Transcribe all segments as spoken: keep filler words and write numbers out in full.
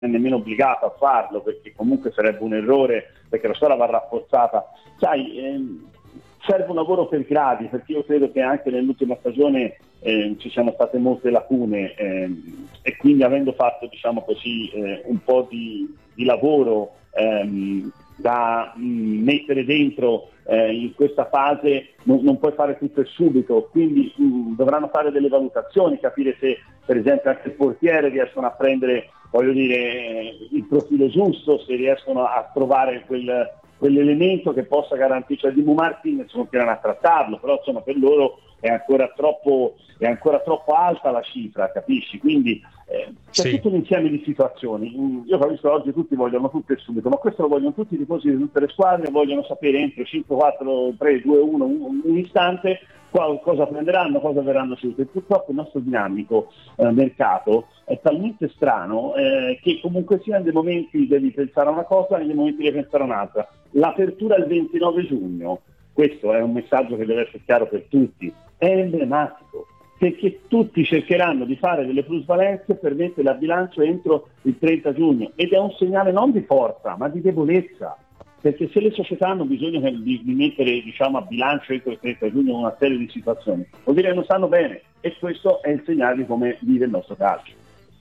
è nemmeno obbligato a farlo, perché comunque sarebbe un errore, perché la scuola va rafforzata. Sai, ehm, serve un lavoro per gradi, perché io credo che anche nell'ultima stagione eh, ci siano state molte lacune ehm, e quindi avendo fatto, diciamo così, eh, un po' di, di lavoro ehm, da mh, mettere dentro eh, in questa fase, non, non puoi fare tutto e subito, quindi mh, dovranno fare delle valutazioni, capire se per esempio anche il portiere riescono a prendere, voglio dire, il profilo giusto, se riescono a trovare quel, quell'elemento che possa garantire. Cioè Dibu Martinez continuano a trattarlo, però insomma per loro è ancora troppo, è ancora troppo alta la cifra, capisci? Quindi eh, c'è sì. tutto un insieme di situazioni. Io capisco che oggi tutti vogliono tutto e subito, ma questo lo vogliono tutti i tifosi di tutte le squadre, vogliono sapere entro cinque, quattro, tre, due, uno, un, un istante qual, cosa prenderanno, cosa verranno scelte. Purtroppo il nostro dinamico eh, mercato è talmente strano eh, che comunque sia in dei momenti devi pensare a una cosa e in dei momenti devi pensare a un'altra. L'apertura il ventinove giugno, questo è un messaggio che deve essere chiaro per tutti, è emblematico, perché tutti cercheranno di fare delle plusvalenze per mettere a bilancio entro il trenta giugno, ed è un segnale non di forza ma di debolezza, perché se le società hanno bisogno di, di mettere, diciamo, a bilancio entro il trenta giugno una serie di situazioni, vuol dire che non stanno bene, e questo è il segnale di come vive il nostro calcio.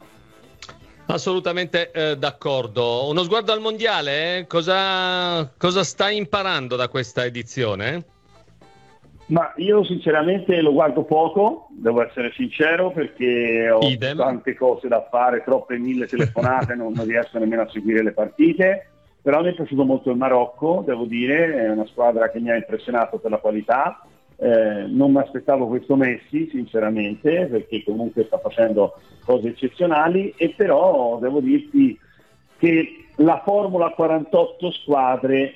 Assolutamente eh, d'accordo. Uno sguardo al mondiale, eh? cosa, cosa stai imparando da questa edizione? Ma io sinceramente lo guardo poco, devo essere sincero, perché ho Idem. tante cose da fare, troppe mille telefonate, non, non riesco nemmeno a seguire le partite, però mi è piaciuto molto il Marocco, devo dire, è una squadra che mi ha impressionato per la qualità. Eh, non mi aspettavo questo Messi sinceramente, perché comunque sta facendo cose eccezionali, e però devo dirti che la formula quarantotto squadre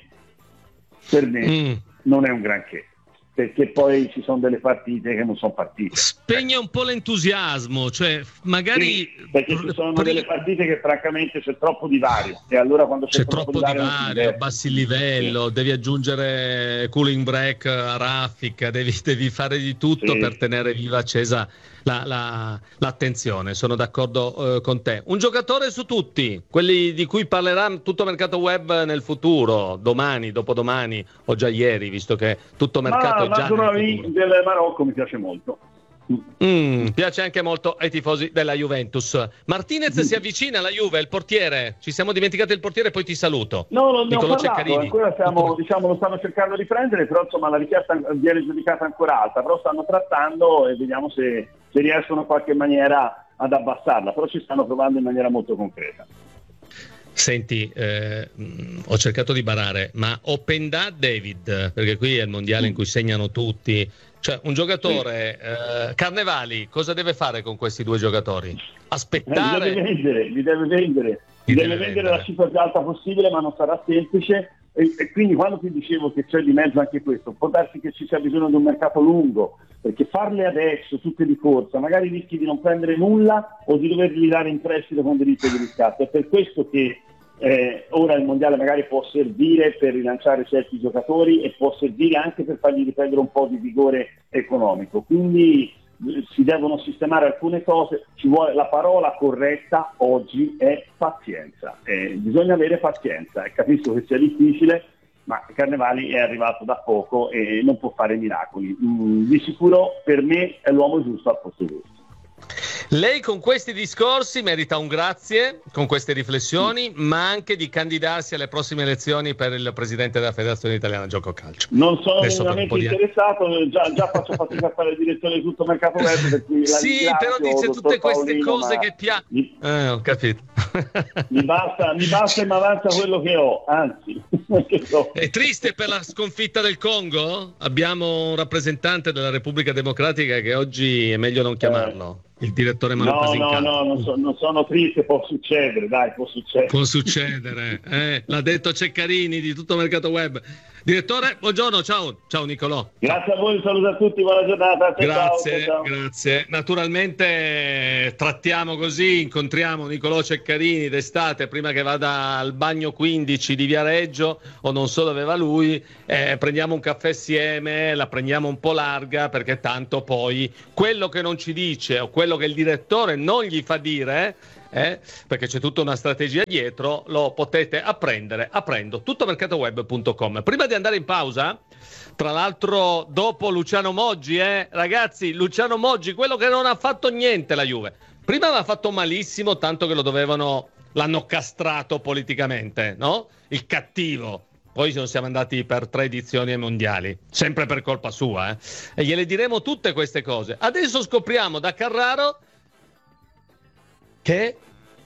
per me mm. non è un granché, perché poi ci sono delle partite che non sono partite. Spegne un po' l'entusiasmo, cioè magari sì, perché ci sono delle partite che francamente c'è troppo divario, e allora quando c'è, c'è troppo, troppo divario, abbassi il livello, sì. devi aggiungere cooling break a raffica, devi, devi fare di tutto sì. per tenere viva accesa la, la, l'attenzione. Sono d'accordo eh, con te. Un giocatore su tutti, quelli di cui parlerà tutto mercato web nel futuro, domani, dopodomani o già ieri, visto che tutto mercato ma, è già ma nel futuro. Del Marocco mi piace molto. Mm, piace anche molto ai tifosi della Juventus. Martinez mm. si avvicina alla Juve, il portiere. Ci siamo dimenticati il portiere, poi ti saluto. No, non ne ho Nicolò parlato, Ceccarini. ancora stiamo, diciamo, lo stanno cercando di prendere, però insomma la richiesta viene giudicata ancora alta, però stanno trattando e vediamo se, se riescono in qualche maniera ad abbassarla, però ci stanno provando in maniera molto concreta. Senti, eh, mh, ho cercato di barare, ma Openda David, perché qui è il mondiale mm. in cui segnano tutti. Cioè, un giocatore, sì. eh, Carnevali, cosa deve fare con questi due giocatori? Aspettare? Eh, li deve vendere, li deve vendere, li deve, deve vendere la cifra più alta possibile, ma non sarà semplice. E, e quindi quando ti dicevo che c'è di mezzo anche questo, può darsi che ci sia bisogno di un mercato lungo, perché farle adesso, tutte di corsa, magari rischi di non prendere nulla o di doverli dare in prestito con diritto di riscatto. È per questo che Eh, ora il mondiale magari può servire per rilanciare certi giocatori e può servire anche per fargli riprendere un po' di vigore economico, quindi eh, si devono sistemare alcune cose. Ci vuole, la parola corretta oggi è pazienza, eh, bisogna avere pazienza, e capisco che sia difficile, ma Carnevali è arrivato da poco e non può fare miracoli. Mm, di sicuro per me è l'uomo giusto al posto giusto. Lei con questi discorsi merita un grazie, con queste riflessioni, ma anche di candidarsi alle prossime elezioni per il presidente della Federazione Italiana Gioco Calcio. Non sono minimamente interessato, già, già faccio fatica a fare il direttore di tutto mercato web, per cui la sì, però dice tutte queste Paolino, cose che piacciono. Mi... Eh, ho capito. mi basta, mi basta e mi avanza quello che ho, anzi. so. È triste per la sconfitta del Congo? Abbiamo un rappresentante della Repubblica Democratica che oggi è meglio non chiamarlo. Eh. Il direttore Manu No, Pasincato. no, no, non, so, non sono triste, può succedere, dai, può succedere. Può succedere, eh? L'ha detto Ceccarini di Tutto Mercato Web. Direttore, buongiorno, ciao, ciao Nicolò. Grazie a voi, un saluto a tutti, buona giornata. Ciao, grazie, ciao, ciao. grazie. Naturalmente trattiamo così, incontriamo Nicolò Ceccarini d'estate prima che vada al bagno quindici di Viareggio, o non so dove va lui, eh, prendiamo un caffè assieme, la prendiamo un po' larga, perché tanto poi quello che non ci dice o quello che il direttore non gli fa dire eh, perché c'è tutta una strategia dietro, lo potete apprendere aprendo tuttomercatoweb punto com. Prima di andare in pausa, tra l'altro dopo Luciano Moggi, eh, ragazzi, Luciano Moggi, quello che non ha fatto niente la Juve. Prima aveva fatto malissimo, tanto che lo dovevano, l'hanno castrato politicamente, no? Il cattivo. Poi non siamo andati per tre edizioni ai mondiali, sempre per colpa sua, eh? E gliele diremo tutte queste cose. Adesso scopriamo da Carraro che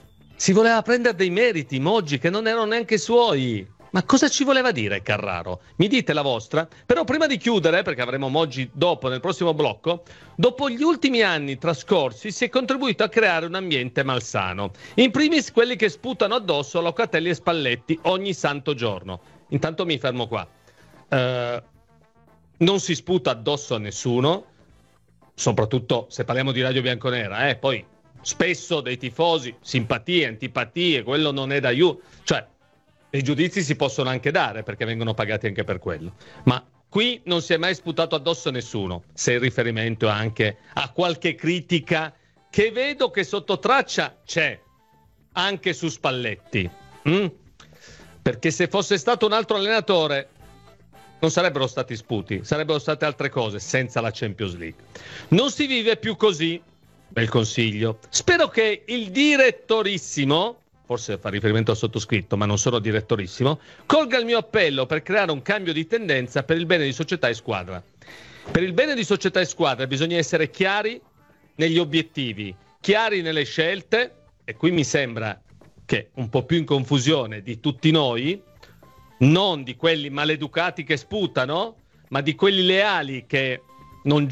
si voleva prendere dei meriti, Moggi, che non erano neanche suoi. Ma cosa ci voleva dire Carraro? Mi dite la vostra? Però prima di chiudere, perché avremo Moggi dopo, nel prossimo blocco, dopo gli ultimi anni trascorsi si è contribuito a creare un ambiente malsano. In primis quelli che sputano addosso Locatelli e Spalletti ogni santo giorno. Intanto mi fermo qua. Uh, non si sputa addosso a nessuno, soprattutto se parliamo di Radio Bianconera, eh? Poi spesso dei tifosi, simpatie, antipatie, quello non è da aiuto. Cioè, i giudizi si possono anche dare perché vengono pagati anche per quello. Ma qui non si è mai sputato addosso a nessuno, se il riferimento è anche a qualche critica che vedo che sotto traccia c'è, anche su Spalletti. Mm? Perché se fosse stato un altro allenatore non sarebbero stati sputi, sarebbero state altre cose senza la Champions League. Non si vive più così, bel consiglio. Spero che il direttorissimo, forse fa riferimento al sottoscritto, ma non sono direttorissimo, colga il mio appello per creare un cambio di tendenza per il bene di società e squadra. Per il bene di società e squadra bisogna essere chiari negli obiettivi, chiari nelle scelte, e qui mi sembra che un po' più in confusione di tutti noi, non di quelli maleducati che sputano, ma di quelli leali che non,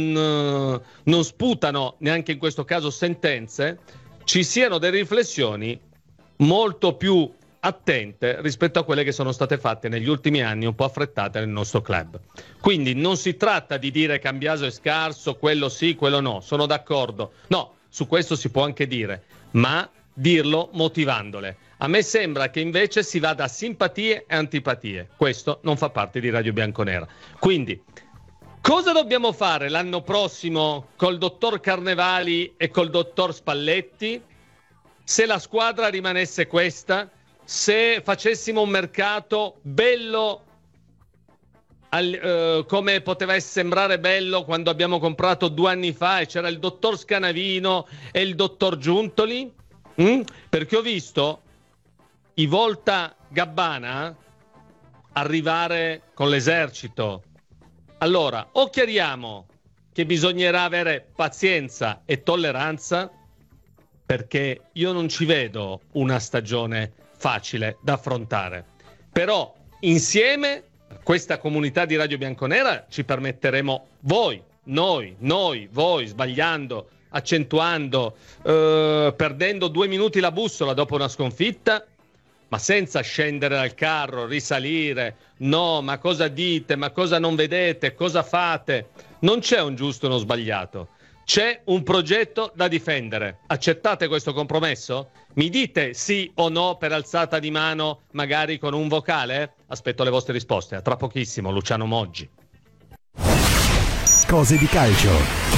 non, non sputano neanche in questo caso sentenze, ci siano delle riflessioni molto più attente rispetto a quelle che sono state fatte negli ultimi anni, un po' affrettate nel nostro club. Quindi non si tratta di dire Cambiaso è scarso, quello sì, quello no, sono d'accordo. No, su questo si può anche dire, ma dirlo motivandole. A me sembra che invece si vada a simpatie e antipatie. Questo non fa parte di Radio Bianconera. Quindi, cosa dobbiamo fare l'anno prossimo col dottor Carnevali e col dottor Spalletti? Se la squadra rimanesse questa, se facessimo un mercato bello al, eh, come poteva sembrare bello quando abbiamo comprato due anni fa e c'era il dottor Scanavino e il dottor Giuntoli, mm? Perché ho visto i Volta Gabbana arrivare con l'esercito. Allora, o chiariamo che bisognerà avere pazienza e tolleranza, perché io non ci vedo una stagione facile da affrontare. Però insieme, questa comunità di Radio Bianconera, ci permetteremo voi, noi, noi, voi, sbagliando, accentuando, eh, perdendo due minuti la bussola dopo una sconfitta, ma senza scendere dal carro, risalire, no, ma cosa dite, ma cosa non vedete, cosa fate? Non c'è un giusto e uno sbagliato. C'è un progetto da difendere. Accettate questo compromesso? Mi dite sì o no per alzata di mano, magari con un vocale? Aspetto le vostre risposte. A tra pochissimo, Luciano Moggi. Cose di calcio.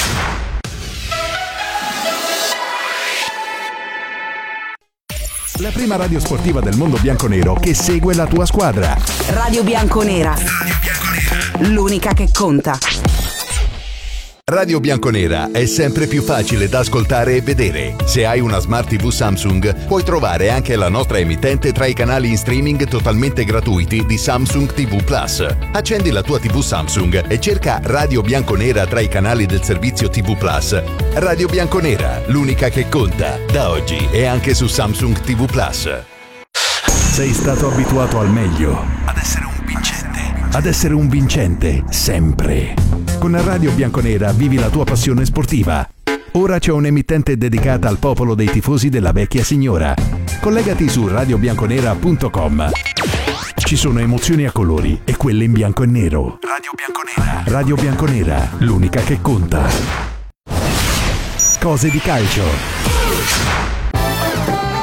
La prima radio sportiva del mondo bianconero che segue la tua squadra. Radio Bianconera. Radio Bianconera. L'unica che conta. Radio Bianconera è sempre più facile da ascoltare e vedere. Se hai una Smart tivù Samsung, puoi trovare anche la nostra emittente tra i canali in streaming totalmente gratuiti di Samsung tivù Plus. Accendi la tua tivù Samsung e cerca Radio Bianconera tra i canali del servizio tivù Plus. Radio Bianconera, l'unica che conta. Da oggi è anche su Samsung tivù Plus. Sei stato abituato al meglio, ad essere un vincente, ad essere un vincente sempre. Con Radio Bianconera vivi la tua passione sportiva. Ora c'è un'emittente dedicata al popolo dei tifosi della vecchia signora. Collegati su radio bianconera punto com. Ci sono emozioni a colori e quelle in bianco e nero. Radio Bianconera. Radio Bianconera, l'unica che conta. Cose di calcio.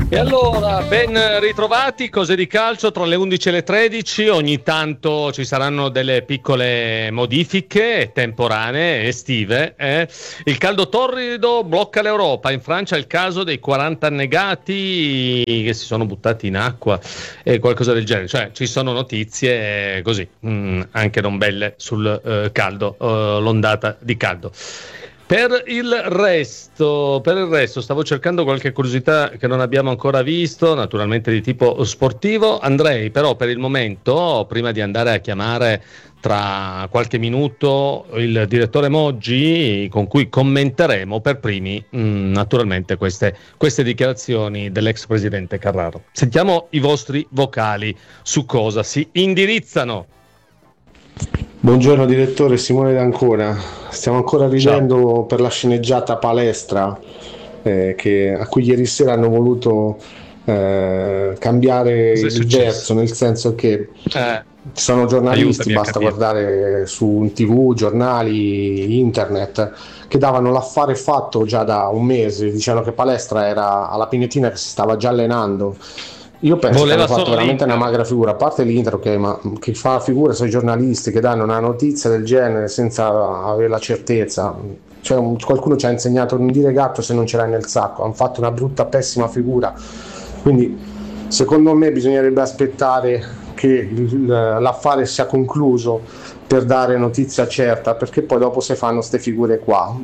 E allora, ben ritrovati, cose di calcio tra le undici e le tredici, ogni tanto ci saranno delle piccole modifiche temporanee, estive. Eh? Il caldo torrido blocca l'Europa, in Francia è il caso dei quaranta annegati che si sono buttati in acqua e qualcosa del genere, cioè ci sono notizie così, mh, anche non belle sul uh, caldo, uh, l'ondata di caldo. Per il resto, per il resto, stavo cercando qualche curiosità che non abbiamo ancora visto, naturalmente di tipo sportivo. Andrei però per il momento, prima di andare a chiamare tra qualche minuto il direttore Moggi, con cui commenteremo per primi mh, naturalmente queste, queste dichiarazioni dell'ex presidente Carraro. Sentiamo i vostri vocali su cosa si indirizzano. Buongiorno direttore, Simone D'Ancona. Stiamo ancora ridendo Ciao. per la sceneggiata palestra eh, che, a cui ieri sera hanno voluto eh, cambiare il successo? verso, nel senso che eh, sono giornalisti, basta guardare su tivù, giornali, internet, che davano l'affare fatto già da un mese, dicevano che palestra era alla Pinetina che si stava già allenando. Io penso Voleva che hanno fatto veramente l'Inter. una magra figura, a parte l'Inter, ok, ma chi fa la figura sono i giornalisti che danno una notizia del genere senza avere la certezza. Cioè, un, qualcuno ci ha insegnato a non dire gatto se non ce l'hai nel sacco, hanno fatto una brutta, pessima figura. Quindi secondo me bisognerebbe aspettare che il, l'affare sia concluso per dare notizia certa, perché poi dopo si fanno ste figure qua.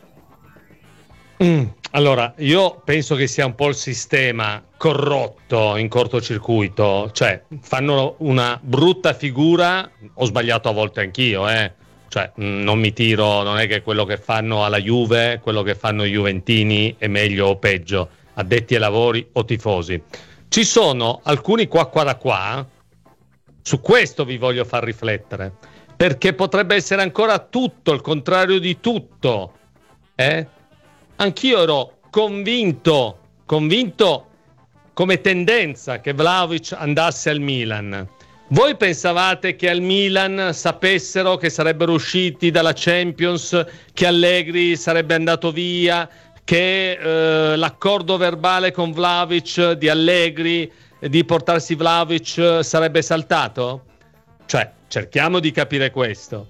Mm, allora, io penso che sia un po' il sistema corrotto in cortocircuito, cioè fanno una brutta figura, ho sbagliato a volte anch'io, eh. Cioè non mi tiro, non è che quello che fanno alla Juve, quello che fanno i juventini è meglio o peggio, addetti ai lavori o tifosi. Ci sono alcuni qua qua da qua, su questo vi voglio far riflettere, perché potrebbe essere ancora tutto il contrario di tutto, eh? Anch'io ero convinto, convinto come tendenza che Vlahovic andasse al Milan. Voi pensavate che al Milan sapessero che sarebbero usciti dalla Champions, che Allegri sarebbe andato via, che eh, l'accordo verbale con Vlahovic di Allegri di portarsi Vlahovic sarebbe saltato? Cioè, cerchiamo di capire questo.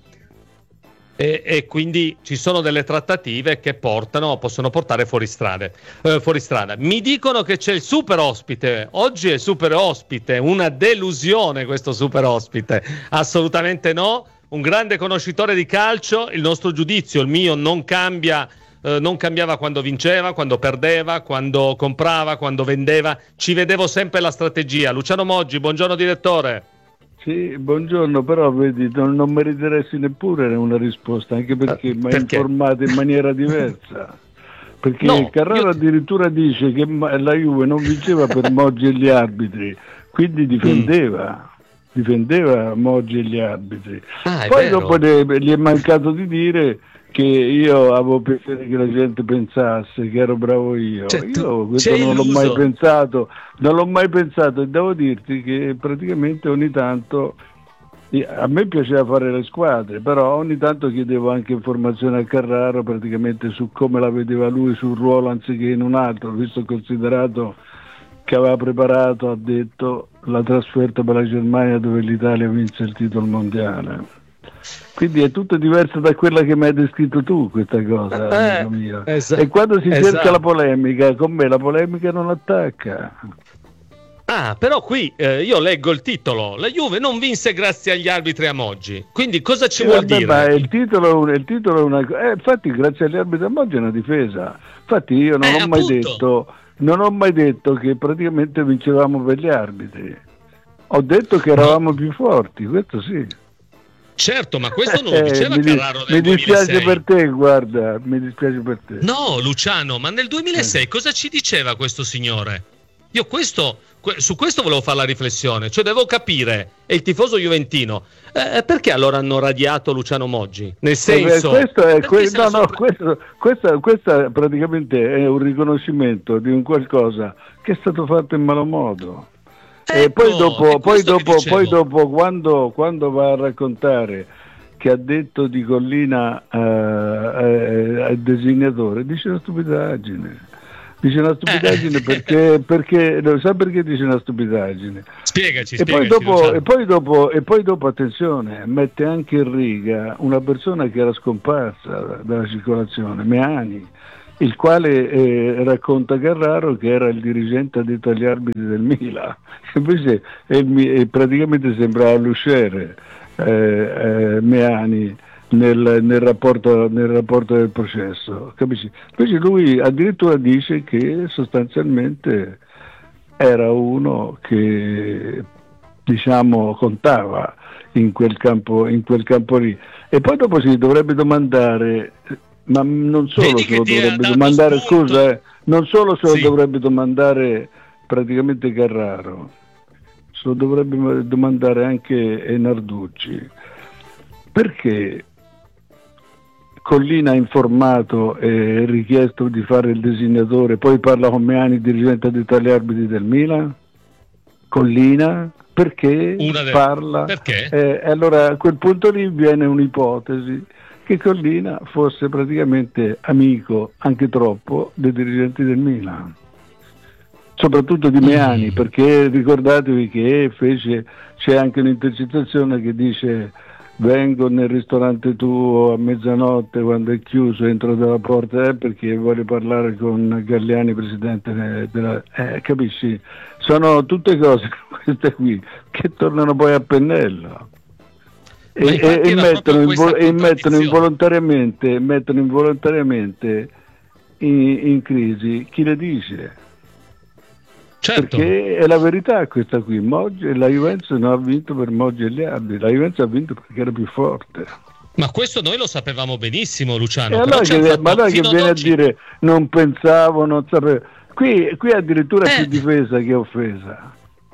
E, e quindi ci sono delle trattative che portano, possono portare fuori strada. Eh, fuori strada. Mi dicono che c'è il super ospite. Oggi è super ospite, una delusione questo super ospite. Assolutamente no. Un grande conoscitore di calcio. Il nostro giudizio, il mio, non cambia. Eh, non cambiava quando vinceva, quando perdeva, quando comprava, quando vendeva. Ci vedevo sempre la strategia. Luciano Moggi, buongiorno direttore. Sì, buongiorno, però vedi, non, non meriteresti neppure una risposta, anche perché mi hai informato in maniera diversa. Perché no, Carraro io... addirittura dice che la Juve non vinceva per Moggi e gli arbitri, quindi difendeva, mm. difendeva Moggi e gli arbitri. Ah, Poi vero. dopo le, gli è mancato di dire che io avevo piacere che la gente pensasse che ero bravo io. Cioè, io questo non l'ho mai pensato, non l'ho mai pensato e devo dirti che praticamente ogni tanto a me piaceva fare le squadre, però ogni tanto chiedevo anche informazioni a Carraro praticamente su come la vedeva lui sul ruolo anziché in un altro, visto considerato che aveva preparato, ha detto, la trasferta per la Germania dove l'Italia vinse il titolo mondiale. Quindi è tutto diverso da quella che mi hai descritto tu, questa cosa, eh, mio. Esatto, e quando si esatto. cerca la polemica, con me la polemica non attacca. Ah, però qui eh, io leggo il titolo: la Juve non vinse grazie agli arbitri a Moggi. Quindi cosa ci eh, vuol vabbè, dire? Ma il titolo, il titolo è una eh, infatti grazie agli arbitri a Moggi è una difesa. Infatti io non eh, ho mai detto non ho mai detto che praticamente vincevamo per gli arbitri. Ho detto che eravamo no. più forti, questo sì. Certo, ma questo non lo diceva eh, Carraro nel mi dispiace duemilasei. Per te, guarda, mi dispiace per te. No, Luciano, ma nel duemilasei eh. cosa ci diceva questo signore? Io questo, su questo volevo fare la riflessione, cioè devo capire, è il tifoso juventino, eh, perché allora hanno radiato Luciano Moggi? Nel senso... Eh, questo è, que- no, no, questo, questo, questo praticamente è un riconoscimento di un qualcosa che è stato fatto in malo modo. Ecco, e poi dopo, poi dopo, poi dopo quando, quando va a raccontare che ha detto di Collina eh, eh, al designatore, dice una stupidaggine. Dice una stupidaggine eh. perché, perché non sa perché dice una stupidaggine. Spiegaci, e spiegaci. Poi dopo, e, poi dopo, e poi dopo, attenzione, mette anche in riga una persona che era scomparsa dalla circolazione, Meani, il quale eh, racconta Carraro che era il dirigente addetto agli arbitri del Milan. Invece eh, praticamente sembrava l'usciere eh, eh, Meani. Nel, nel, rapporto, nel rapporto del processo, capisci? Invece lui addirittura dice che sostanzialmente era uno che, diciamo, contava in quel campo, in quel campo lì. E poi dopo si dovrebbe domandare, ma non solo se lo dovrebbe domandare, scusa, eh, non solo se lo sì. dovrebbe domandare praticamente Carraro, se lo dovrebbe domandare anche Narducci, perché Collina ha informato e richiesto di fare il designatore, poi parla con Meani, dirigente addetto agli arbitri del Milan. Collina, perché Una parla? Perché? Eh, allora a quel punto lì viene un'ipotesi che Collina fosse praticamente amico, anche troppo, dei dirigenti del Milan, soprattutto di Meani, mm. perché ricordatevi che fece, c'è anche un'intercettazione che dice: vengo nel ristorante tuo a mezzanotte quando è chiuso, entro dalla porta eh, perché voglio parlare con Galliani, presidente della... Eh, capisci? Sono tutte cose queste qui che tornano poi a pennello e, e, e, mettono, invol- e mettono involontariamente mettono involontariamente in, in crisi chi le dice. Certo. Perché è la verità questa qui. Moggi, la Juventus non ha vinto per Moggi e gli arbitri, la Juventus ha vinto perché era più forte. Ma questo noi lo sapevamo benissimo, Luciano. E allora che, fatto, ma allora che viene oggi... a dire non pensavo, non sapevo. Qui, qui addirittura è eh. più difesa che offesa.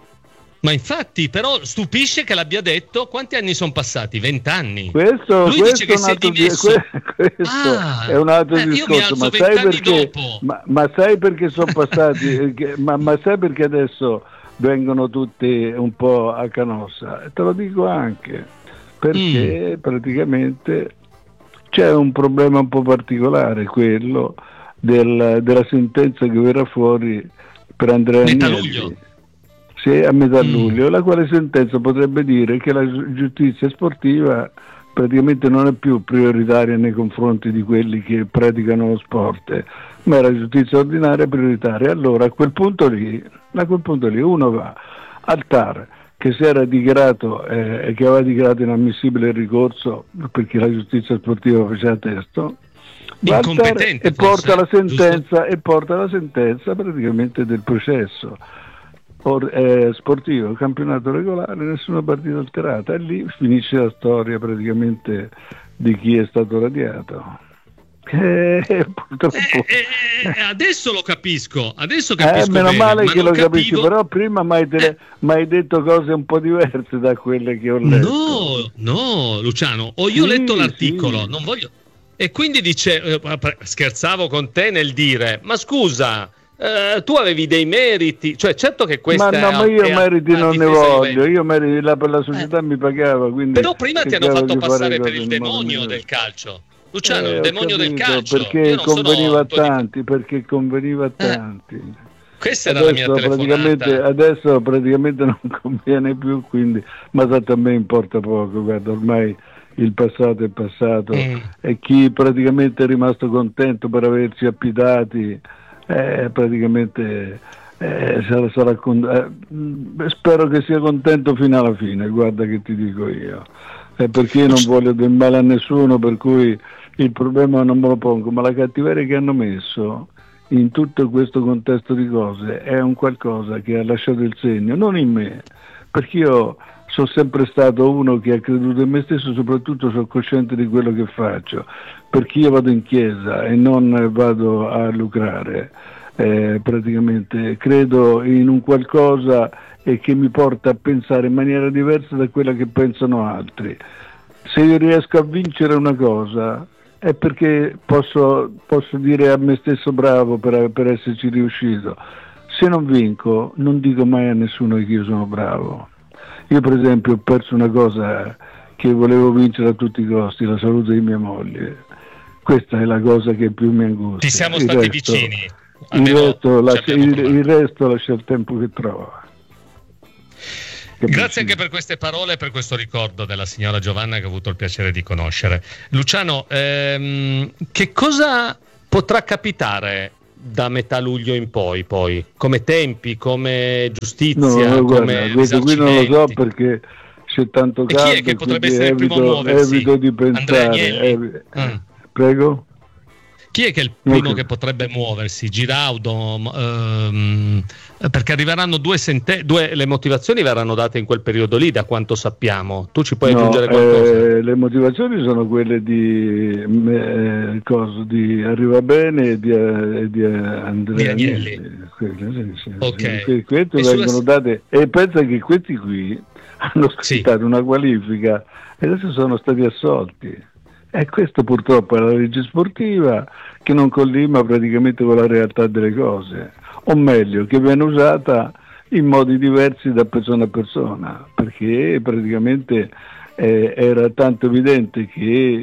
Ma infatti, però stupisce che l'abbia detto. Quanti anni sono passati? Vent'anni. Questo, Lui questo dice che si è dimesso. Di, questo ah, è un altro eh, discorso. Ma sai, perché, ma, ma sai perché sono passati? ma, ma sai perché adesso vengono tutti un po' a canossa? Te lo dico anche perché mm. praticamente c'è un problema un po' particolare, quello del, della sentenza che verrà fuori per Andrea Agnelli. Sì, a metà mm. luglio, la quale sentenza potrebbe dire che la giustizia sportiva praticamente non è più prioritaria nei confronti di quelli che praticano lo sport, ma è la giustizia ordinaria prioritaria. Allora a quel punto lì, a quel punto lì uno va al T A R, che si era dichiarato eh, che aveva dichiarato inammissibile il ricorso perché la giustizia sportiva faceva testo, va al T A R e porta la sentenza e porta la sentenza praticamente del processo. Or, eh, sportivo, campionato regolare, nessuna partita alterata, e lì finisce la storia praticamente di chi è stato radiato. Eh, purtroppo. Eh, eh, adesso lo capisco, adesso capisco. Eh, meno bene, male ma che lo capivo... capisci, però prima mi hai, tele... eh. detto cose un po' diverse da quelle che ho letto. No, no, Luciano, ho io sì, letto l'articolo, sì. non voglio. E quindi dice, eh, scherzavo con te nel dire, ma scusa. Uh, tu avevi dei meriti, cioè certo che questa ma no, è, ma io è meriti non ne voglio, io meriti la, per la società eh. mi pagava, quindi però prima ti hanno fatto passare per il demonio del calcio, Luciano, eh, il demonio capito, del calcio, perché conveniva a tanti, perché conveniva a tanti. Eh. Questa adesso era la mia praticamente, adesso praticamente non conviene più, quindi, ma tanto a me importa poco, guarda, ormai il passato è passato mm. e chi praticamente è rimasto contento per averci appidati Eh, praticamente eh, sarà, sarà con, eh, spero che sia contento fino alla fine, guarda che ti dico io, eh, perché io non voglio del male a nessuno, per cui il problema non me lo pongo, ma la cattiveria che hanno messo in tutto questo contesto di cose è un qualcosa che ha lasciato il segno, non in me, perché io sono sempre stato uno che ha creduto in me stesso, soprattutto sono cosciente di quello che faccio, perché io vado in chiesa e non vado a lucrare, eh, praticamente credo in un qualcosa e che mi porta a pensare in maniera diversa da quella che pensano altri. Se io riesco a vincere una cosa è perché posso, posso dire a me stesso bravo per, per esserci riuscito. Se non vinco non dico mai a nessuno che io sono bravo. Io per esempio ho perso una cosa che volevo vincere a tutti i costi, la salute di mia moglie. Questa è la cosa che più mi angustia. Ti siamo il stati resto, vicini. il resto, lascia, il, il resto lascia il tempo che trova. Grazie anche per queste parole e per questo ricordo della signora Giovanna che ho avuto il piacere di conoscere. Luciano, ehm, che cosa potrà capitare da metà luglio in poi, poi? Come tempi, come giustizia, no, come guarda, qui non lo so perché c'è tanto caldo. E chi è che potrebbe essere evito, il primo a muoversi? Evito di pensare. Evi- mm. Prego? Chi è che è il primo okay. che potrebbe muoversi? Giraudo? Ehm, perché arriveranno due, sente- due le motivazioni verranno date in quel periodo lì, da quanto sappiamo. Tu ci puoi no, aggiungere qualcosa? Eh, le motivazioni sono quelle di eh, cosa, di Arrivabene e di, eh, di eh, Andrea Agnelli. Agnelli. Sì, sì, ok. sì. Queste e vengono sulla... date e pensa che questi qui hanno scrittato sì. una qualifica e adesso sono stati assolti. E questo purtroppo è la legge sportiva che non collima praticamente con la realtà delle cose, o meglio, che viene usata in modi diversi da persona a persona, perché praticamente eh, era tanto evidente che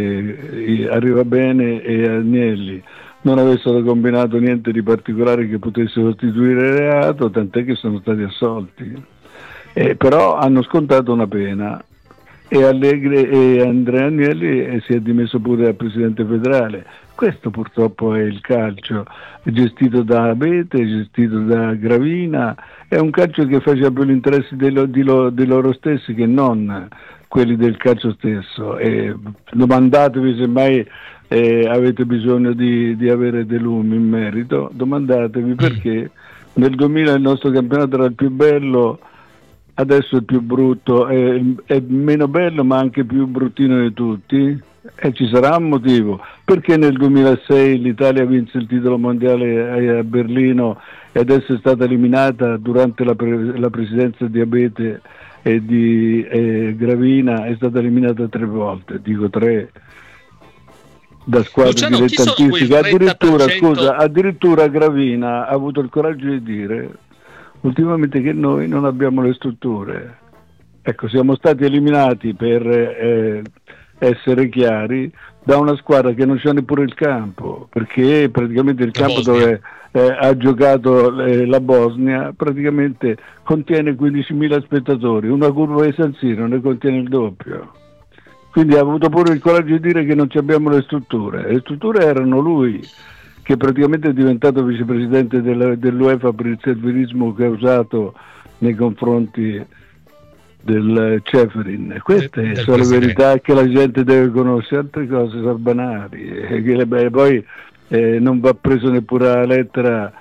eh, Arrivabene e Agnelli non avessero combinato niente di particolare che potesse costituire reato, tant'è che sono stati assolti. Eh, però hanno scontato una pena. E Allegri e Andrea Agnelli e si è dimesso pure al presidente federale. Questo purtroppo è il calcio, gestito da Abete, gestito da Gravina, è un calcio che faceva più l'interesse di, lo, di, lo, di loro stessi che non quelli del calcio stesso. E domandatevi se mai eh, avete bisogno di, di avere dei lumi in merito, domandatevi perché nel duemila il nostro campionato era il più bello. Adesso è più brutto, è, è meno bello ma anche più bruttino di tutti e ci sarà un motivo. Perché nel duemilasei l'Italia vinse il titolo mondiale a Berlino e adesso è stata eliminata durante la, pre- la presidenza di Abete e di eh, Gravina, è stata eliminata tre volte, dico tre, da squadre dilettantistiche. Addirittura, scusa, addirittura Gravina ha avuto il coraggio di dire ultimamente che noi non abbiamo le strutture. Ecco, siamo stati eliminati, per eh, essere chiari, da una squadra che non c'ha neppure il campo, perché praticamente il la campo Bosnia. dove eh, ha giocato eh, la Bosnia praticamente contiene quindicimila spettatori, una curva di San Siro ne contiene il doppio. Quindi ha avuto pure il coraggio di dire che non abbiamo le strutture. Le strutture erano lui, che praticamente è diventato vicepresidente della, dell'UEFA per il servilismo che ha usato nei confronti del Ceferin. Queste del, sono del le verità che la gente deve conoscere, altre cose sono banali. E che, beh, poi eh, non va preso neppure la lettera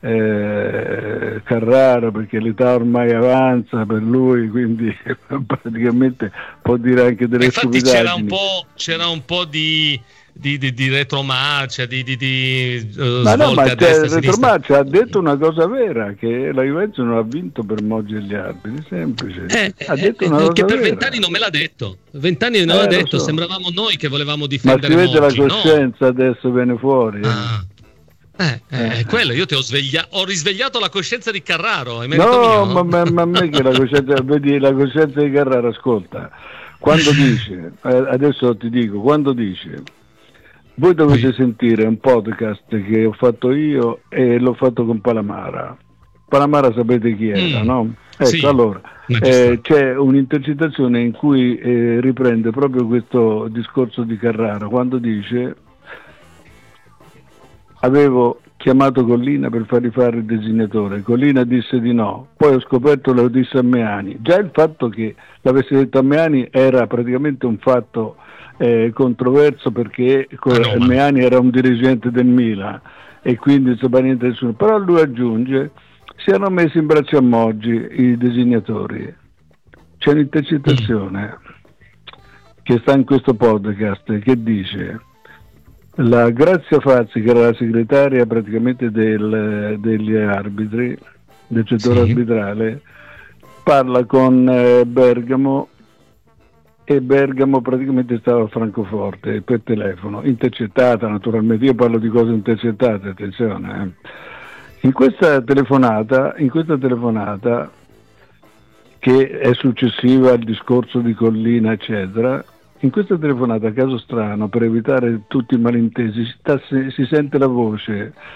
eh, Carrara, perché l'età ormai avanza per lui, quindi praticamente può dire anche delle Infatti stupidaggini. C'era un po', c'era un po' di... di, di, di retromarcia, di, di, di uh, ma no, ma a destra, retromarcia ha detto una cosa vera, che la Juventus non ha vinto per Moggi e gli arbitri, semplice. Eh, ha detto eh, una eh, cosa che per vera. vent'anni non me l'ha detto, vent'anni non eh, l'ha detto, so. Sembravamo noi che volevamo difendere ma si vede Moggi, la coscienza, no? adesso viene fuori. Ah. Eh, eh, eh. quello, io ti ho svegliato, ho risvegliato la coscienza di Carraro, è merito no, mio? ma, ma, ma a me che la coscienza, vedi, la coscienza di Carraro, ascolta, quando dice, eh, adesso ti dico, quando dice, voi dovete sì. sentire un podcast che ho fatto io e l'ho fatto con Palamara. Palamara sapete chi era, mm. no? Ecco, sì. allora, eh, c'è un'intercettazione in cui eh, riprende proprio questo discorso di Carraro, quando dice: avevo chiamato Collina per fargli fare il designatore, Collina disse di no, poi ho scoperto lo disse a Meani. Già il fatto che l'avesse detto a Meani era praticamente un fatto eh, controverso, perché ah, no, Meani era un dirigente del Milan e quindi non sapeva niente nessuno, però lui aggiunge: si erano messi in braccio a Moggi i designatori. C'è un'intercettazione che sta in questo podcast che dice: la Grazia Fazzi, che era la segretaria praticamente del, degli arbitri, del settore sì. arbitrale, parla con eh, Bergamo, e Bergamo praticamente stava a Francoforte per telefono, intercettata naturalmente, io parlo di cose intercettate, attenzione. Eh. In questa telefonata, in questa telefonata, che è successiva al discorso di Collina, eccetera, in questa telefonata, a caso strano, per evitare tutti i malintesi, si, sta, si sente la voce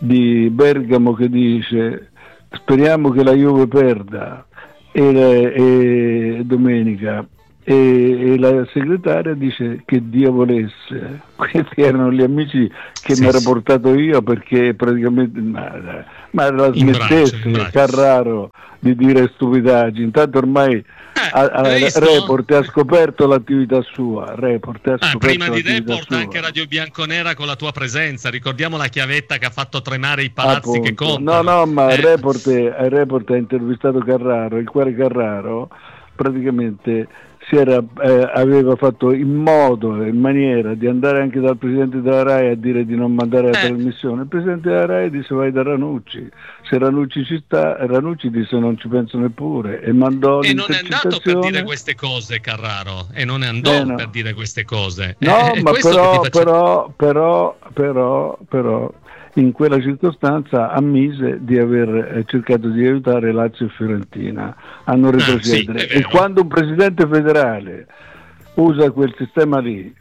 di Bergamo che dice speriamo che la Juve perda e, e domenica e, e la segretaria dice che Dio volesse. Questi erano gli amici che sì, mi ero sì. portato io, perché praticamente ma, ma la smettesse Carraro di dire stupidaggini, intanto ormai eh, a, a, Report ha scoperto l'attività sua. Report ha ah, prima di Report sua. Anche Radio Bianconera con la tua presenza, ricordiamo la chiavetta che ha fatto tremare i palazzi. Appunto. Che contano. No, no, ma eh. Report, Report ha intervistato Carraro, il quale Carraro praticamente si era, eh, aveva fatto in modo, in maniera di andare anche dal Presidente della RAI a dire di non mandare la eh. trasmissione. Il Presidente della RAI disse vai da Ranucci, se Ranucci ci sta, Ranucci disse non ci penso neppure e mandò e non è andato per dire queste cose Carraro, e non è andato eh no. per dire queste cose. No, eh, ma però, però, però, però, però in quella circostanza ammise di aver eh, cercato di aiutare Lazio e Fiorentina a non retrocedere. Ah, sì, e quando un presidente federale usa quel sistema lì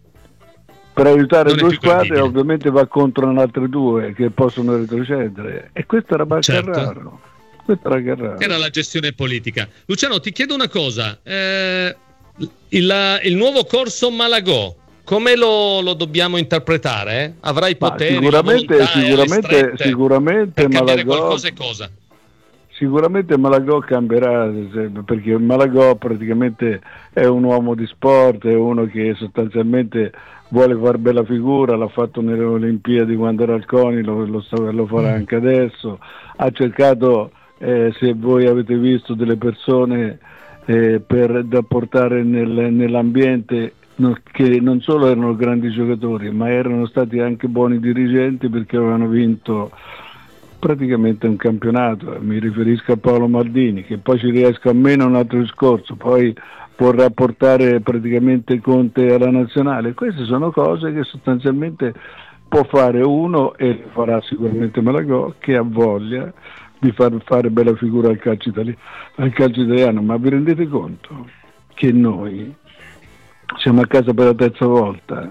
per aiutare non due squadre, ovviamente va contro le altre due che possono retrocedere, e questo era Carraro. Questo era Carraro. Era la gestione politica. Luciano, ti chiedo una cosa, eh, il, il nuovo corso Malagò come lo, lo dobbiamo interpretare? Avrà i poteri, sicuramente, la sicuramente, sicuramente Malagò, qualcosa e cosa? Sicuramente Malagò cambierà, perché Malagò praticamente è un uomo di sport, è uno che sostanzialmente vuole far bella figura, l'ha fatto nelle Olimpiadi quando era al CONI, lo, lo, lo farà anche adesso. Ha cercato, eh, se voi avete visto, delle persone eh, per, da portare nel, nell'ambiente, che non solo erano grandi giocatori, ma erano stati anche buoni dirigenti, perché avevano vinto praticamente un campionato. Mi riferisco a Paolo Maldini, che poi ci riesca a meno un altro discorso, poi vorrà portare praticamente Conte alla nazionale. Queste sono cose che sostanzialmente può fare uno, e lo farà sicuramente Malagò, che ha voglia di far fare bella figura al calcio italiano, al calcio italiano. Ma vi rendete conto che noi siamo a casa per la terza volta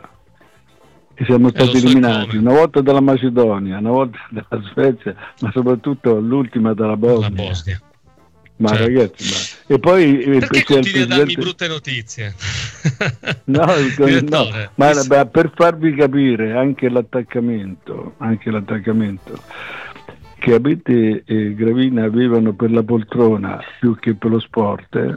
e siamo stati eliminati, una volta dalla Macedonia, una volta dalla Svezia, ma soprattutto l'ultima dalla Bosnia. Bosnia. Ma certo. ragazzi, ma... e poi perché continui a darmi brutte notizie? No, no, ma beh, per farvi capire anche l'attaccamento, anche l'attaccamento che Abete e Gravina avevano per la poltrona più che per lo sport. Eh.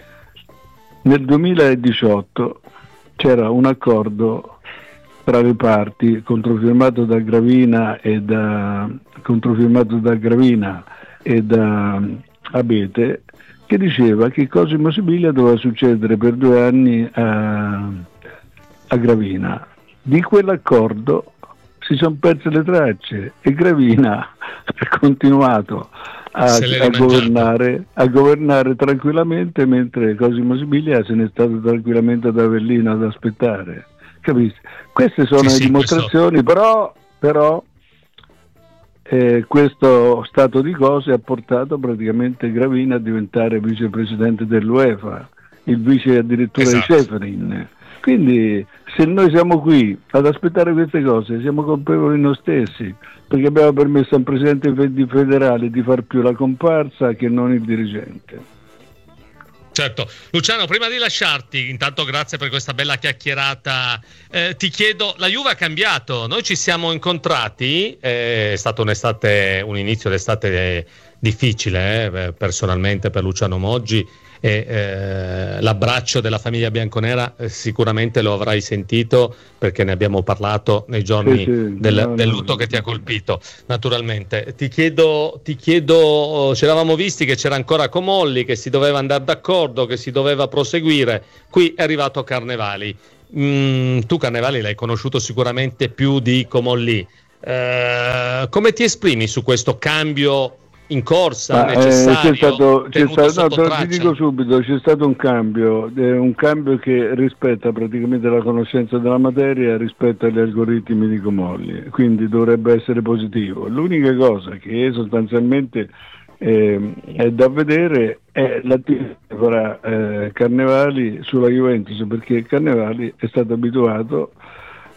Nel duemiladiciotto c'era un accordo tra le parti, controfirmato da Gravina e da controfirmato da Gravina e da Abete, che diceva che Cosimo Sibilia doveva succedere per due anni a, a Gravina. Di quell'accordo si sono perse le tracce e Gravina ha continuato a, a, governare, a governare tranquillamente, mentre Cosimo Sibilia se n'è stato tranquillamente ad Avellino ad aspettare. Capisci? Queste sono sì, le dimostrazioni, sì, però, però eh, questo stato di cose ha portato praticamente Gravina a diventare vicepresidente dell'UEFA, il vice addirittura esatto. di Ceferin. Quindi se noi siamo qui ad aspettare queste cose siamo colpevoli noi stessi, perché abbiamo permesso al presidente federale di far più la comparsa che non il dirigente. Certo. Luciano, prima di lasciarti, intanto grazie per questa bella chiacchierata, eh, ti chiedo, la Juve ha cambiato, noi ci siamo incontrati, eh, è stato un'estate, un inizio d'estate difficile eh, personalmente per Luciano Moggi, e eh, l'abbraccio della famiglia bianconera eh, sicuramente lo avrai sentito, perché ne abbiamo parlato nei giorni sì, sì, del, no, del lutto no. che ti ha colpito. Naturalmente ti chiedo, ti chiedo ci eravamo visti che c'era ancora Comolli, che si doveva andare d'accordo, che si doveva proseguire, qui è arrivato Carnevali. mm, tu Carnevali l'hai conosciuto sicuramente più di Comolli, eh, come ti esprimi su questo cambio in corsa, ma, necessario, eh, c'è stato, c'è stato no, ti dico subito, c'è stato un cambio, eh, un cambio che rispetta praticamente la conoscenza della materia rispetto agli algoritmi di Comolli, quindi dovrebbe essere positivo. L'unica cosa che sostanzialmente eh, è da vedere è l'attività che farà eh, Carnevali sulla Juventus, perché Carnevali è stato abituato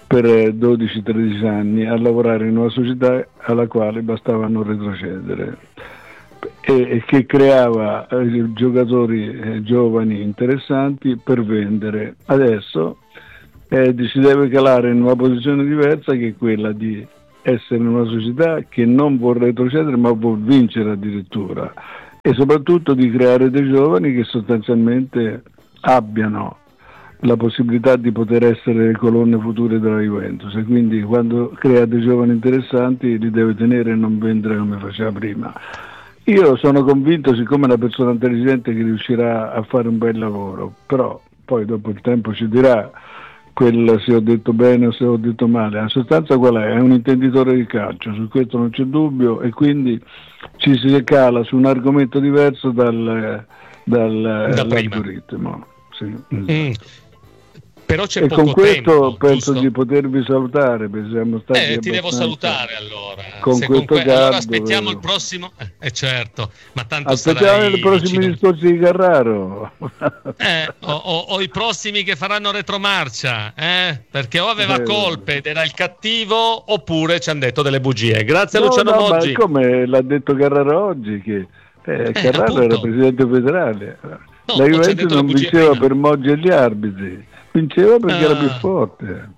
per dodici tredici anni a lavorare in una società alla quale bastava non retrocedere e, e che creava eh, giocatori eh, giovani interessanti per vendere. Adesso eh, si deve calare in una posizione diversa, che è quella di essere in una società che non vuol retrocedere ma vuol vincere addirittura, e soprattutto di creare dei giovani che sostanzialmente abbiano la possibilità di poter essere le colonne future della Juventus, e quindi quando crea dei giovani interessanti li deve tenere e non vendere come faceva prima. Io sono convinto, siccome è una persona intelligente, che riuscirà a fare un bel lavoro, però poi dopo il tempo ci dirà quel se ho detto bene o se ho detto male. La sostanza qual è? È un intenditore di calcio, su questo non c'è dubbio, e quindi ci si cala su un argomento diverso dal, dal, dall'algoritmo. Sì, esatto. mm. Però c'è e poco con questo tempo, penso giusto? di potervi salutare, perché siamo stati eh, ti devo salutare allora. Con Se questo con que- caldo, allora aspettiamo vero. il prossimo, eh, eh certo, ma tanto aspettiamo sarai i prossimi vicino... discorsi di Carraro. eh, o, o, o i prossimi che faranno retromarcia, eh? Perché o aveva eh. colpe ed era il cattivo, oppure ci hanno detto delle bugie. Grazie a no, Luciano no, Moggi. Ma come l'ha detto Carraro oggi, che eh, Carraro appunto. era presidente federale. No, la Juventus non vinceva prima. per Moggi e gli arbitri, vinceva perché ah. era più forte.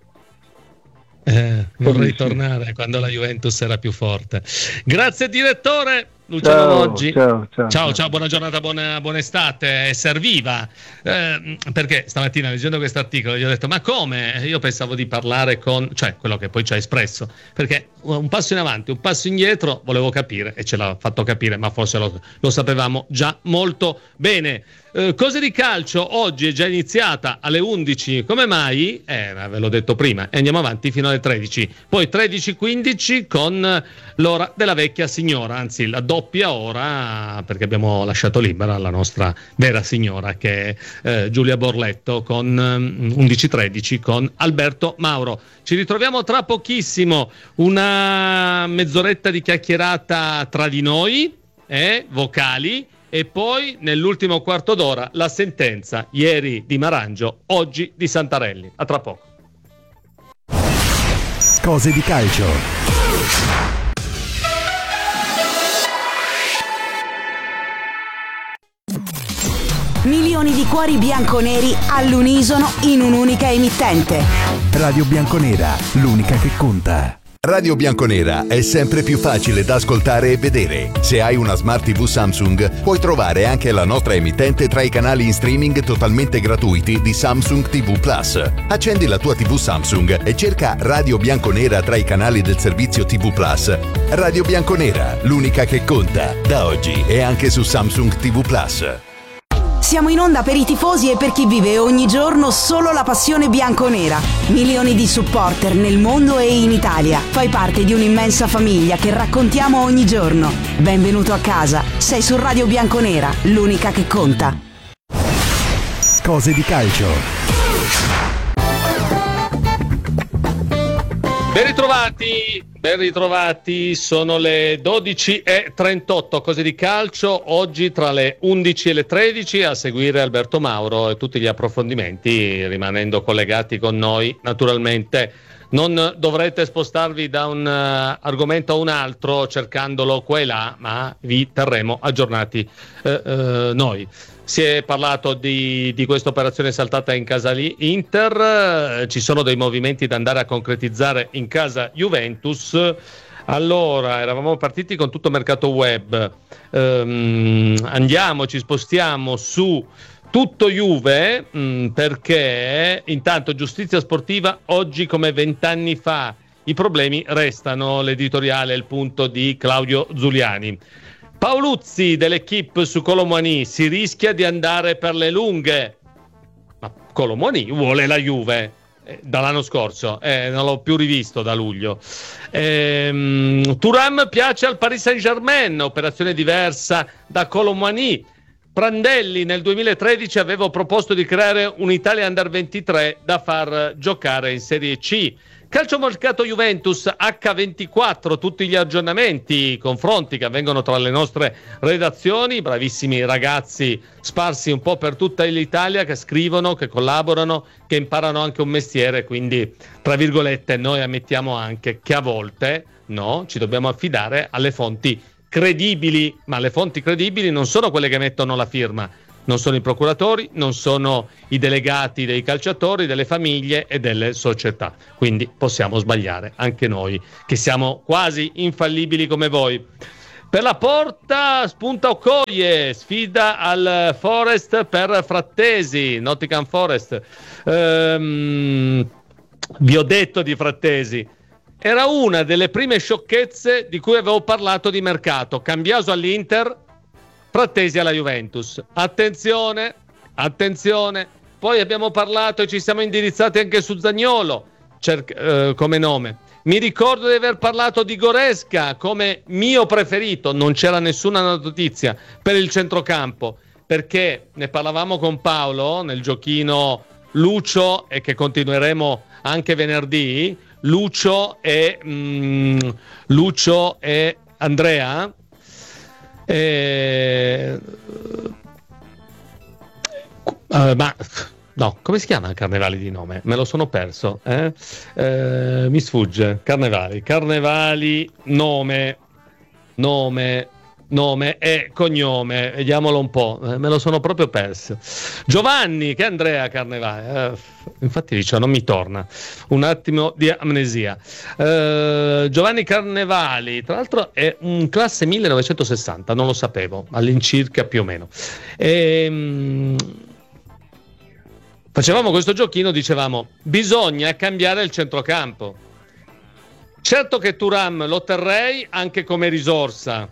Eh, vorrei Capisci? tornare quando la Juventus era più forte. Grazie direttore Luciano ciao, Moggi. Ciao, ciao, ciao, ciao, buona giornata, buona, buona estate. Serviva eh, perché stamattina leggendo questo articolo gli ho detto: ma come? Io pensavo di parlare con, cioè quello che poi ci ha espresso, perché un passo in avanti, un passo indietro, volevo capire, e ce l'ha fatto capire, ma forse lo, lo sapevamo già molto bene. Eh, cose di calcio oggi è già iniziata alle undici, come mai? Eh, ve l'ho detto prima, e andiamo avanti fino alle tredici, poi tredici e quindici con l'ora della vecchia signora, anzi la doppia ora, perché abbiamo lasciato libera la nostra vera signora, che è eh, Giulia Borletto, con um, undici e tredici con Alberto Mauro. Ci ritroviamo tra pochissimo, una mezz'oretta di chiacchierata tra di noi, eh, vocali, e poi nell'ultimo quarto d'ora la sentenza, ieri di Marangio, oggi di Santarelli. A tra poco. Cose di calcio. Milioni di cuori bianconeri all'unisono in un'unica emittente. Radio Bianconera, l'unica che conta. Radio Bianconera è sempre più facile da ascoltare e vedere. Se hai una Smart tivù Samsung, puoi trovare anche la nostra emittente tra i canali in streaming totalmente gratuiti di Samsung tivù Plus. Accendi la tua tivù Samsung e cerca Radio Bianconera tra i canali del servizio tivù Plus. Radio Bianconera, l'unica che conta, da oggi e anche su Samsung tivù Plus. Siamo in onda per i tifosi e per chi vive ogni giorno solo la passione bianconera. Milioni di supporter nel mondo e in Italia. Fai parte di un'immensa famiglia che raccontiamo ogni giorno. Benvenuto a casa. Sei su Radio Bianconera, l'unica che conta. Cose di calcio. Ben ritrovati, ben ritrovati, sono le dodici e trentotto, cose di calcio, oggi tra le undici e le tredici, a seguire Alberto Mauro e tutti gli approfondimenti, rimanendo collegati con noi. Naturalmente non dovrete spostarvi da un uh, argomento a un altro cercandolo qua e là, ma vi terremo aggiornati uh, uh, noi. Si è parlato di, di questa operazione saltata in casa lì Inter, eh, ci sono dei movimenti da andare a concretizzare in casa Juventus. Allora, eravamo partiti con tutto mercato web, ehm, andiamo, ci spostiamo su tutto Juve, mh, perché intanto giustizia sportiva oggi come vent'anni fa, i problemi restano, l'editoriale è il punto di Claudio Zuliani. Paoluzzi dell'Equipe su Kolo Muani, si rischia di andare per le lunghe, ma Kolo Muani vuole la Juve eh, dall'anno scorso, eh, non l'ho più rivisto da luglio. ehm, Thuram piace al Paris Saint-Germain, operazione diversa da Kolo Muani. Prandelli nel duemilatredici aveva proposto di creare un'Italia Under ventitré da far giocare in Serie C. Calciomercato Juventus acca ventiquattro, tutti gli aggiornamenti, i confronti che avvengono tra le nostre redazioni, bravissimi ragazzi sparsi un po' per tutta l'Italia che scrivono, che collaborano, che imparano anche un mestiere, quindi tra virgolette noi ammettiamo anche che a volte no, ci dobbiamo affidare alle fonti credibili, ma le fonti credibili non sono quelle che mettono la firma, non sono i procuratori, non sono i delegati dei calciatori, delle famiglie e delle società. Quindi possiamo sbagliare anche noi, che siamo quasi infallibili come voi. Per la Porta spunta Okoye, sfida al Forest per Frattesi, Nottingham Forest. Ehm, vi ho detto di Frattesi. Era una delle prime sciocchezze di cui avevo parlato di mercato. Cambiaso all'Inter, Frattesi alla Juventus. Attenzione, attenzione. Poi abbiamo parlato e ci siamo indirizzati anche su Zaniolo cer- eh, come nome. Mi ricordo di aver parlato di Goretzka come mio preferito. Non c'era nessuna notizia per il centrocampo, perché ne parlavamo con Paolo nel giochino Lucio, e che continueremo anche venerdì. Lucio e mm, Lucio e Andrea. Eh, uh, ma no, come si chiama Carnevali di nome? Me lo sono perso, eh? Eh, mi sfugge. Carnevali, Carnevali, nome, nome, nome e cognome. Vediamolo un po', eh, me lo sono proprio perso. Giovanni, che Andrea Carnevali. Eh, infatti dice, non mi torna. Un attimo di amnesia. Eh, Giovanni Carnevali, tra l'altro è un classe millenovecentosessanta, non lo sapevo, all'incirca più o meno. E, mh, facevamo questo giochino, dicevamo, bisogna cambiare il centrocampo. Certo che Thuram lo terrei anche come risorsa,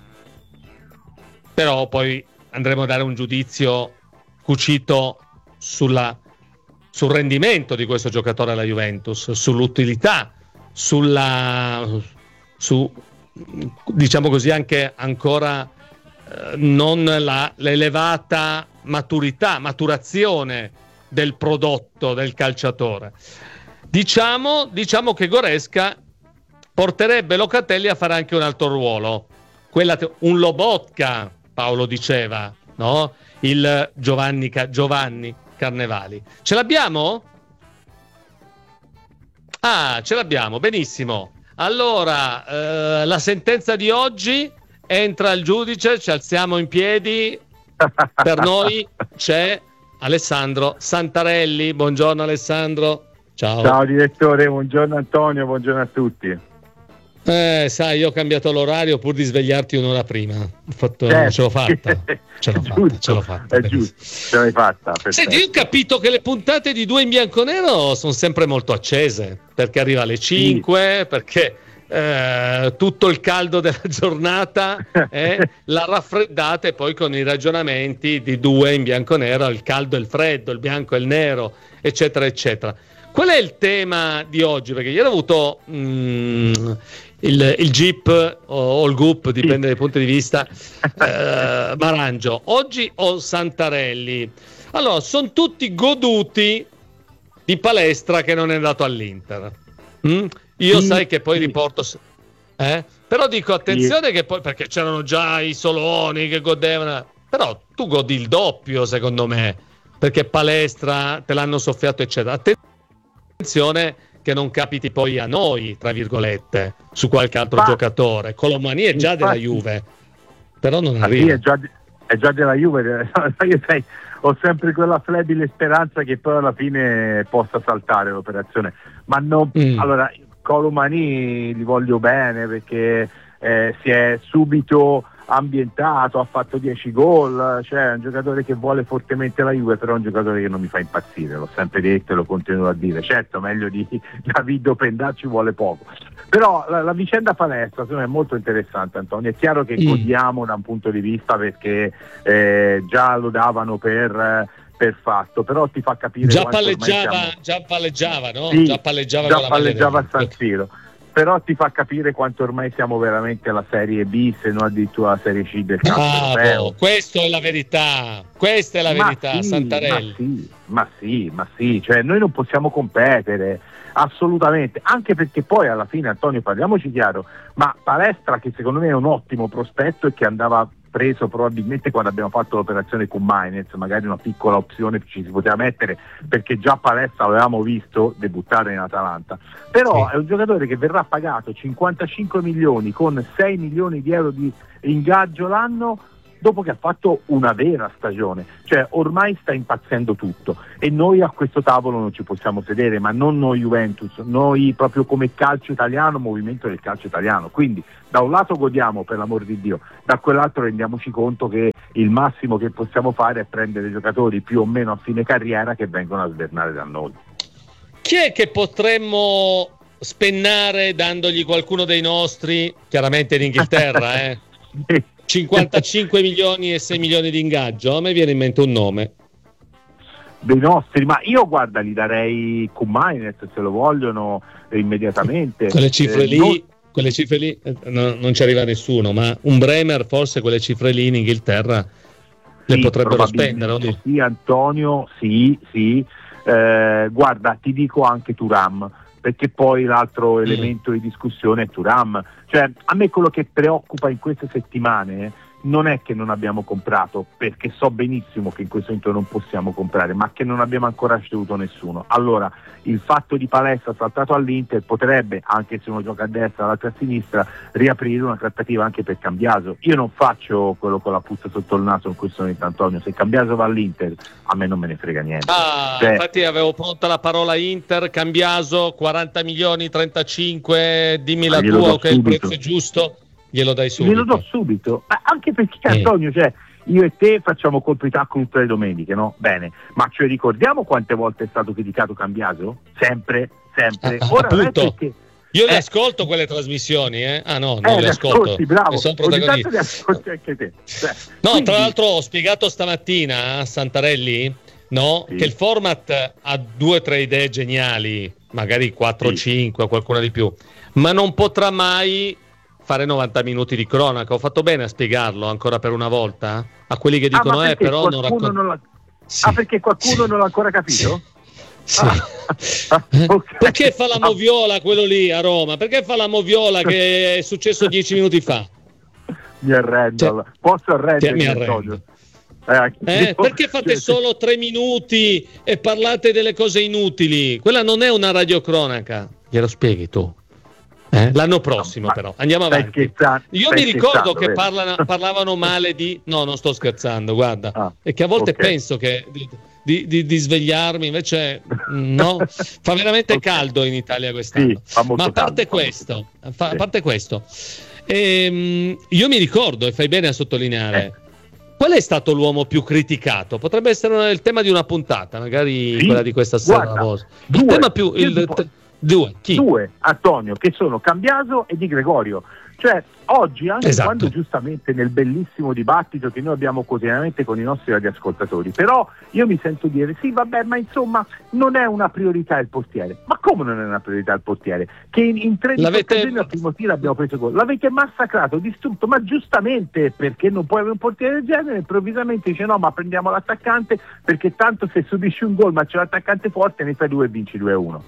però poi andremo a dare un giudizio cucito sulla, sul rendimento di questo giocatore alla Juventus, sull'utilità, sulla, su, diciamo così, anche ancora eh, non la, l'elevata maturità, maturazione del prodotto del calciatore. Diciamo, diciamo che Goretzka porterebbe Locatelli a fare anche un altro ruolo, quella te- un Lobotka, Paolo diceva, no? Il Giovanni, Giovanni Carnevali. Ce l'abbiamo? Ah, ce l'abbiamo, benissimo. Allora, eh, la sentenza di oggi, entra il giudice, ci alziamo in piedi. Per noi c'è Alessandro Santarelli. Buongiorno Alessandro. Ciao. Ciao direttore, buongiorno Antonio, buongiorno a tutti. Eh, sai, io ho cambiato l'orario pur di svegliarti un'ora prima. Ho fatto, certo. Ce l'ho fatta. Ce l'ho fatta, ce l'ho fatta. È giusto, ce l'hai fatta. Senti, io ho capito che le puntate di Due in Bianconero sono sempre molto accese, perché arriva alle cinque, sì. Perché eh, tutto il caldo della giornata eh, la raffreddate poi con i ragionamenti di Due in Bianconero, il caldo e il freddo, il bianco e il nero, eccetera, eccetera. Qual è il tema di oggi? Perché ieri ho avuto mm, il, il G I P o, o il G U P, dipende dai punti di vista, eh, Marangio. Oggi ho Santarelli. Allora, sono tutti goduti di Palestra che non è andato all'Inter. Mm? Io sì, sai che poi sì. riporto... Eh? Però dico, attenzione sì. che poi, perché c'erano già i Soloni che godevano, però tu godi il doppio secondo me, perché Palestra te l'hanno soffiato eccetera. Attenzione Attenzione che non capiti poi a noi, tra virgolette, su qualche altro Ma, giocatore. Colomani è già infatti, della Juve, però non arriva. Sì, è già, è già della Juve. Io sai, ho sempre quella flebile speranza che poi alla fine possa saltare l'operazione. Ma non, mm. allora, Colomani li voglio bene perché eh, si è subito ambientato, ha fatto dieci gol, cioè è un giocatore che vuole fortemente la Juve, però è un giocatore che non mi fa impazzire, l'ho sempre detto e lo continuo a dire. Certo, meglio di Davido Pendà ci vuole poco, però la, la vicenda Palestra secondo me è molto interessante, Antonio. È chiaro che mm. godiamo da un punto di vista perché eh, già lo davano per per fatto, però ti fa capire già palleggiava, siamo... già palleggiava, no? Sì, già palleggiava, già palleggiava a San Siro. Però ti fa capire quanto ormai siamo veramente alla Serie B, se non addirittura alla Serie C del calcio europeo. Ah, questa è la verità, questa è la ma verità, sì, Santarelli. Ma sì, ma sì, ma sì, cioè noi non possiamo competere. assolutamente, anche perché poi alla fine, Antonio, parliamoci chiaro, ma Palestra, che secondo me è un ottimo prospetto e che andava preso probabilmente quando abbiamo fatto l'operazione con Mainez, magari una piccola opzione ci si poteva mettere, perché già Palestra l'avevamo visto debuttare in Atalanta, però sì, è un giocatore che verrà pagato cinquantacinque milioni con sei milioni di euro di ingaggio l'anno, dopo che ha fatto una vera stagione, cioè ormai sta impazzendo tutto e noi a questo tavolo non ci possiamo sedere, ma non noi Juventus, noi proprio come calcio italiano, movimento del calcio italiano, quindi da un lato godiamo, per l'amor di Dio, da quell'altro rendiamoci conto che il massimo che possiamo fare è prendere giocatori più o meno a fine carriera che vengono a svernare da noi. Chi è che potremmo spennare dandogli qualcuno dei nostri, chiaramente in Inghilterra, eh? cinquantacinque milioni e sei milioni di ingaggio? A me viene in mente un nome dei nostri, ma io guarda li darei con Mainez se lo vogliono immediatamente. Quelle cifre eh, lì non... quelle cifre lì eh, no, non ci arriva nessuno, ma un Bremer forse quelle cifre lì in Inghilterra le sì, potrebbero spendere, no? Sì, Antonio, sì, sì. Eh, guarda, ti dico anche Thuram, perché poi l'altro mm. elemento di discussione è Thuram. Cioè, a me quello che preoccupa in queste settimane non è che non abbiamo comprato, perché so benissimo che in questo momento non possiamo comprare, ma che non abbiamo ancora ceduto nessuno. Allora, il fatto di Palestra saltato all'Inter potrebbe, anche se uno gioca a destra, l'altro a sinistra, riaprire una trattativa anche per Cambiaso. Io non faccio quello con la puzza sotto il naso in questo momento, Antonio. Se Cambiaso va all'Inter, a me non me ne frega niente. Ah, cioè, infatti avevo pronta la parola Inter, Cambiaso, quaranta milioni, trentacinque, dimmi la tua, ok, il prezzo è giusto. Glielo dai subito. Glielo do subito, ma anche perché eh. Antonio, cioè, io e te facciamo colpo di tacco tutte le domeniche, no? Bene, ma ci ricordiamo quante volte è stato criticato Cambiaso? Sempre, sempre. Ah, Ora appunto, non è perché... Io le eh. ascolto quelle trasmissioni, eh? Ah no, non eh, le ascolto. Ascolti, bravo. Ne sono protagonista. Le ascolti anche te. Cioè, no, quindi... tra l'altro ho spiegato stamattina a Santarelli, no? Sì. Che il format ha due o tre idee geniali, magari quattro cinque o qualcuna di più, ma non potrà mai fare novanta minuti di cronaca. Ho fatto bene a spiegarlo ancora per una volta a quelli che dicono ah, eh però non racconta. Non sì. Ah, perché qualcuno sì. non l'ha ancora capito? Sì. Ah, okay. Perché fa la moviola quello lì a Roma? Perché fa la moviola che è successo dieci minuti fa? Mi arrendo. Cioè, posso arrendermi? Cioè, mi arrendo. Eh, eh, perché fate solo tre minuti e parlate delle cose inutili? Quella non è una radiocronaca. Glielo spieghi tu? Eh? L'anno prossimo no, però andiamo avanti. Io mi ricordo che parlano, parlavano male di no, non sto scherzando, guarda, ah, e che a volte okay. penso che di, di, di, di svegliarmi, invece no, fa veramente okay. caldo in Italia quest'anno. Sì, ma a parte caldo, questo fa, sì. a parte questo ehm, io mi ricordo, e fai bene a sottolineare, eh. qual è stato l'uomo più criticato? Potrebbe essere il tema di una puntata, magari sì. quella di questa sera. Guarda, il due, tema più il, Due, chi? Due, Antonio, che sono Cambiaso e Di Gregorio. Cioè, oggi, anche esatto. quando giustamente nel bellissimo dibattito che noi abbiamo quotidianamente con i nostri radioascoltatori, però io mi sento dire, sì vabbè, ma insomma non è una priorità il portiere. Ma come non è una priorità il portiere? Che in, in tredici L'avete... occasioni al primo tiro abbiamo preso gol. L'avete massacrato, distrutto, ma giustamente, perché non puoi avere un portiere del genere, improvvisamente dice no, ma prendiamo l'attaccante, perché tanto se subisci un gol ma c'è l'attaccante forte ne fai due e vinci due a uno.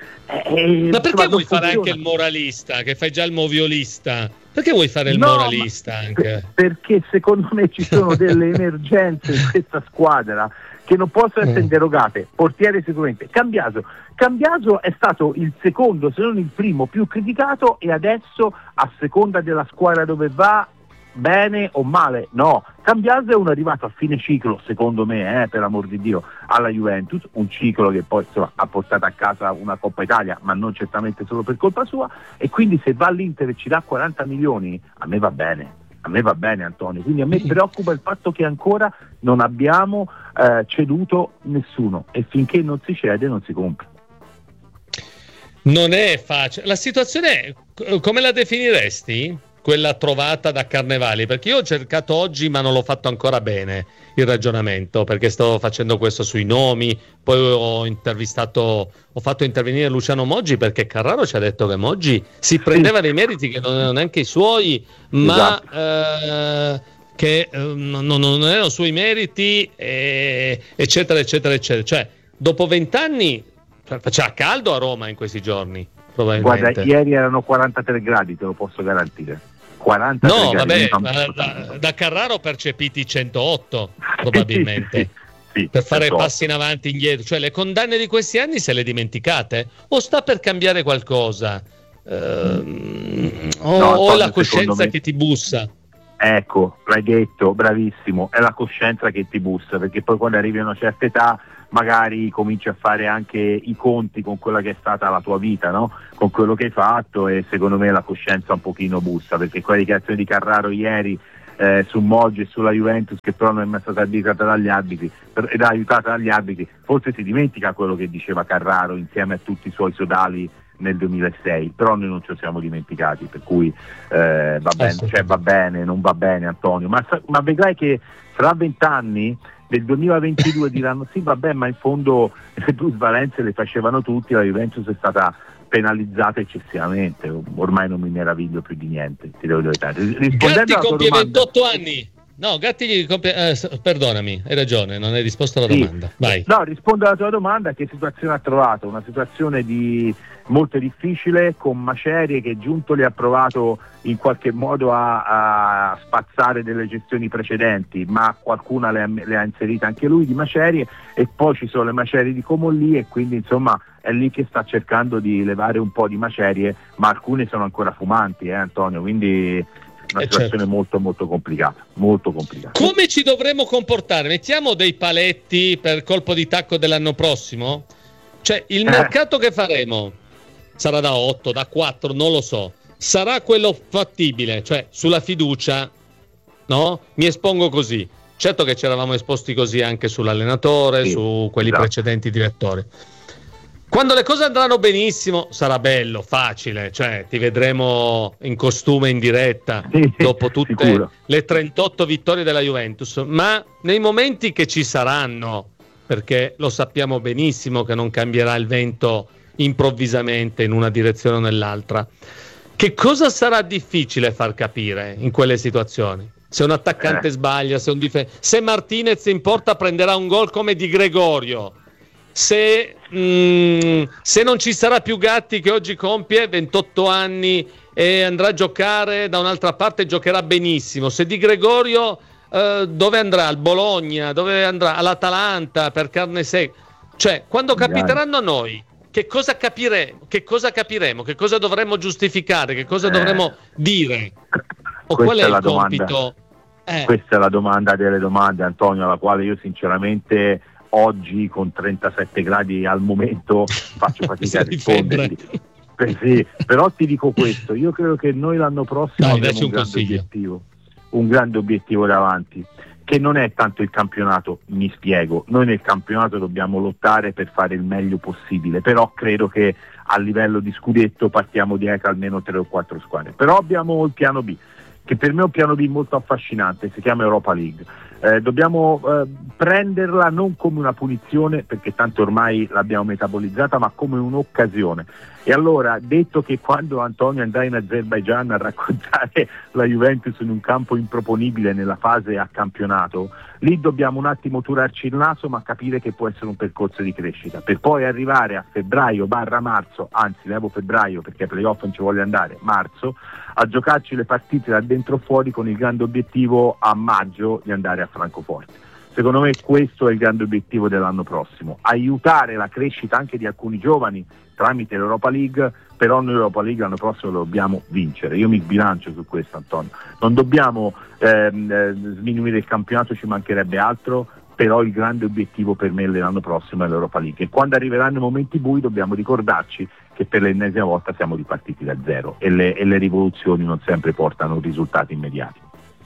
Eh, ma perché vuoi fare anche il moralista, che fai già il moviolista? Perché vuoi fare il no, moralista anche? Perché secondo me ci sono delle emergenze in questa squadra che non possono essere mm. derogate. Portiere sicuramente. Cambiaso. Cambiaso è stato il secondo, se non il primo, più criticato, e adesso, a seconda della squadra dove va, bene o male, no. Cambiaso è un arrivato a fine ciclo, secondo me, eh, per amor di Dio, alla Juventus, un ciclo che poi insomma, ha portato a casa una Coppa Italia, ma non certamente solo per colpa sua, e quindi se va all'Inter e ci dà quaranta milioni, a me va bene, a me va bene Antonio, quindi a me preoccupa il fatto che ancora non abbiamo eh, ceduto nessuno, e finché non si cede non si compra. Non è facile, la situazione è, come la definiresti? Quella trovata da Carnevali, perché io ho cercato oggi ma non l'ho fatto ancora bene il ragionamento, perché sto facendo questo sui nomi, poi ho intervistato, ho fatto intervenire Luciano Moggi, perché Carraro ci ha detto che Moggi si prendeva dei meriti che non erano neanche i suoi, ma esatto. eh, che eh, non, non erano suoi meriti, eh, eccetera eccetera eccetera. Cioè dopo vent'anni faceva caldo a Roma in questi giorni, probabilmente. Guarda, ieri erano quarantatré gradi, te lo posso garantire. quarantatré no, gradi, vabbè, da, da Carraro percepiti centootto probabilmente. sì, sì, per fare centootto. Passi in avanti e indietro, cioè le condanne di questi anni se le dimenticate? O sta per cambiare qualcosa? Ehm, o, no, o la Antonio, coscienza me... che ti bussa? Ecco, l'hai detto, bravissimo, è la coscienza che ti bussa, perché poi quando arrivi a una certa età magari cominci a fare anche i conti con quella che è stata la tua vita, no? Con quello che hai fatto, e secondo me la coscienza un pochino bussa, perché quella dichiarazione di Carraro ieri eh, su Moggi e sulla Juventus, che però non è mai stata arbitrata dagli arbitri ed aiutata dagli arbitri, forse si dimentica quello che diceva Carraro insieme a tutti i suoi sodali nel duemilasei, però noi non ce lo siamo dimenticati, per cui eh, va bene, cioè va bene, non va bene Antonio, ma, ma vedrai che fra vent'anni del duemilaventidue diranno sì vabbè, ma in fondo le plusvalenze le facevano tutti, la Juventus è stata penalizzata eccessivamente, ormai non mi meraviglio più di niente, ti devo dire. Gatti compie ventotto anni. No, Gatti compie, eh, perdonami, hai ragione, non hai risposto alla sì. domanda. Vai. No, rispondo alla tua domanda. Che situazione ha trovato? Una situazione di molto difficile, con macerie che Giuntoli ha provato in qualche modo a, a spazzare delle gestioni precedenti, ma qualcuna le ha, le ha inserite anche lui di macerie, e poi ci sono le macerie di Comolli, e quindi insomma è lì che sta cercando di levare un po' di macerie, ma alcune sono ancora fumanti, eh Antonio, quindi una eh situazione certo. molto molto complicata, molto complicata. Come ci dovremmo comportare? Mettiamo dei paletti per colpo di tacco dell'anno prossimo? Cioè il eh. mercato che faremo sarà da otto, da quattro, non lo so. Sarà quello fattibile, cioè sulla fiducia, no? Mi espongo così. Certo che ci eravamo esposti così anche sull'allenatore, sì, su quelli esatto. precedenti direttori. Quando le cose andranno benissimo sarà bello, facile, cioè ti vedremo in costume in diretta sì, dopo tutte sicuro. le trentotto vittorie della Juventus, ma nei momenti che ci saranno, perché lo sappiamo benissimo che non cambierà il vento improvvisamente in una direzione o nell'altra, che cosa sarà difficile far capire in quelle situazioni? Se un attaccante eh. sbaglia, se un dif- se Martinez in porta prenderà un gol come Di Gregorio, se, mm, se non ci sarà più Gatti che oggi compie ventotto anni e andrà a giocare da un'altra parte, giocherà benissimo, se Di Gregorio eh, dove andrà? Al Bologna, dove andrà? All'Atalanta per carne secca, cioè quando capiteranno a noi che cosa capiremo, che cosa capiremo, che cosa dovremmo giustificare, che cosa eh. dovremmo dire, o Questa qual è, è il la compito? Eh. Questa è la domanda delle domande, Antonio, alla quale io sinceramente oggi con trentasette gradi al momento faccio fatica a risponderti. Per, sì, però ti dico questo, io credo che noi l'anno prossimo Dai, abbiamo un, un grande obiettivo, un grande obiettivo davanti, che non è tanto il campionato, mi spiego, noi nel campionato dobbiamo lottare per fare il meglio possibile, però credo che a livello di scudetto partiamo dietro almeno tre o quattro squadre, però abbiamo il piano B, che per me è un piano B molto affascinante, si chiama Europa League. Eh, dobbiamo eh, prenderla non come una punizione, perché tanto ormai l'abbiamo metabolizzata, ma come un'occasione. E allora, detto che quando Antonio andrà in Azerbaigian a raccontare la Juventus in un campo improponibile nella fase a campionato, lì dobbiamo un attimo turarci il naso, ma capire che può essere un percorso di crescita, per poi arrivare a febbraio barra marzo, anzi levo febbraio perché ai playoff non ci voglio andare, marzo, a giocarci le partite da dentro o fuori con il grande obiettivo a maggio di andare a Francoforte. Secondo me questo è il grande obiettivo dell'anno prossimo, aiutare la crescita anche di alcuni giovani tramite l'Europa League, però noi l'Europa League l'anno prossimo lo dobbiamo vincere. Io mi sbilancio su questo, Antonio. Non dobbiamo ehm, eh, sminuire il campionato, ci mancherebbe altro, però il grande obiettivo per me l'anno prossimo è l'Europa League. E quando arriveranno i momenti bui dobbiamo ricordarci che per l'ennesima volta siamo ripartiti da zero e le, e le rivoluzioni non sempre portano risultati immediati.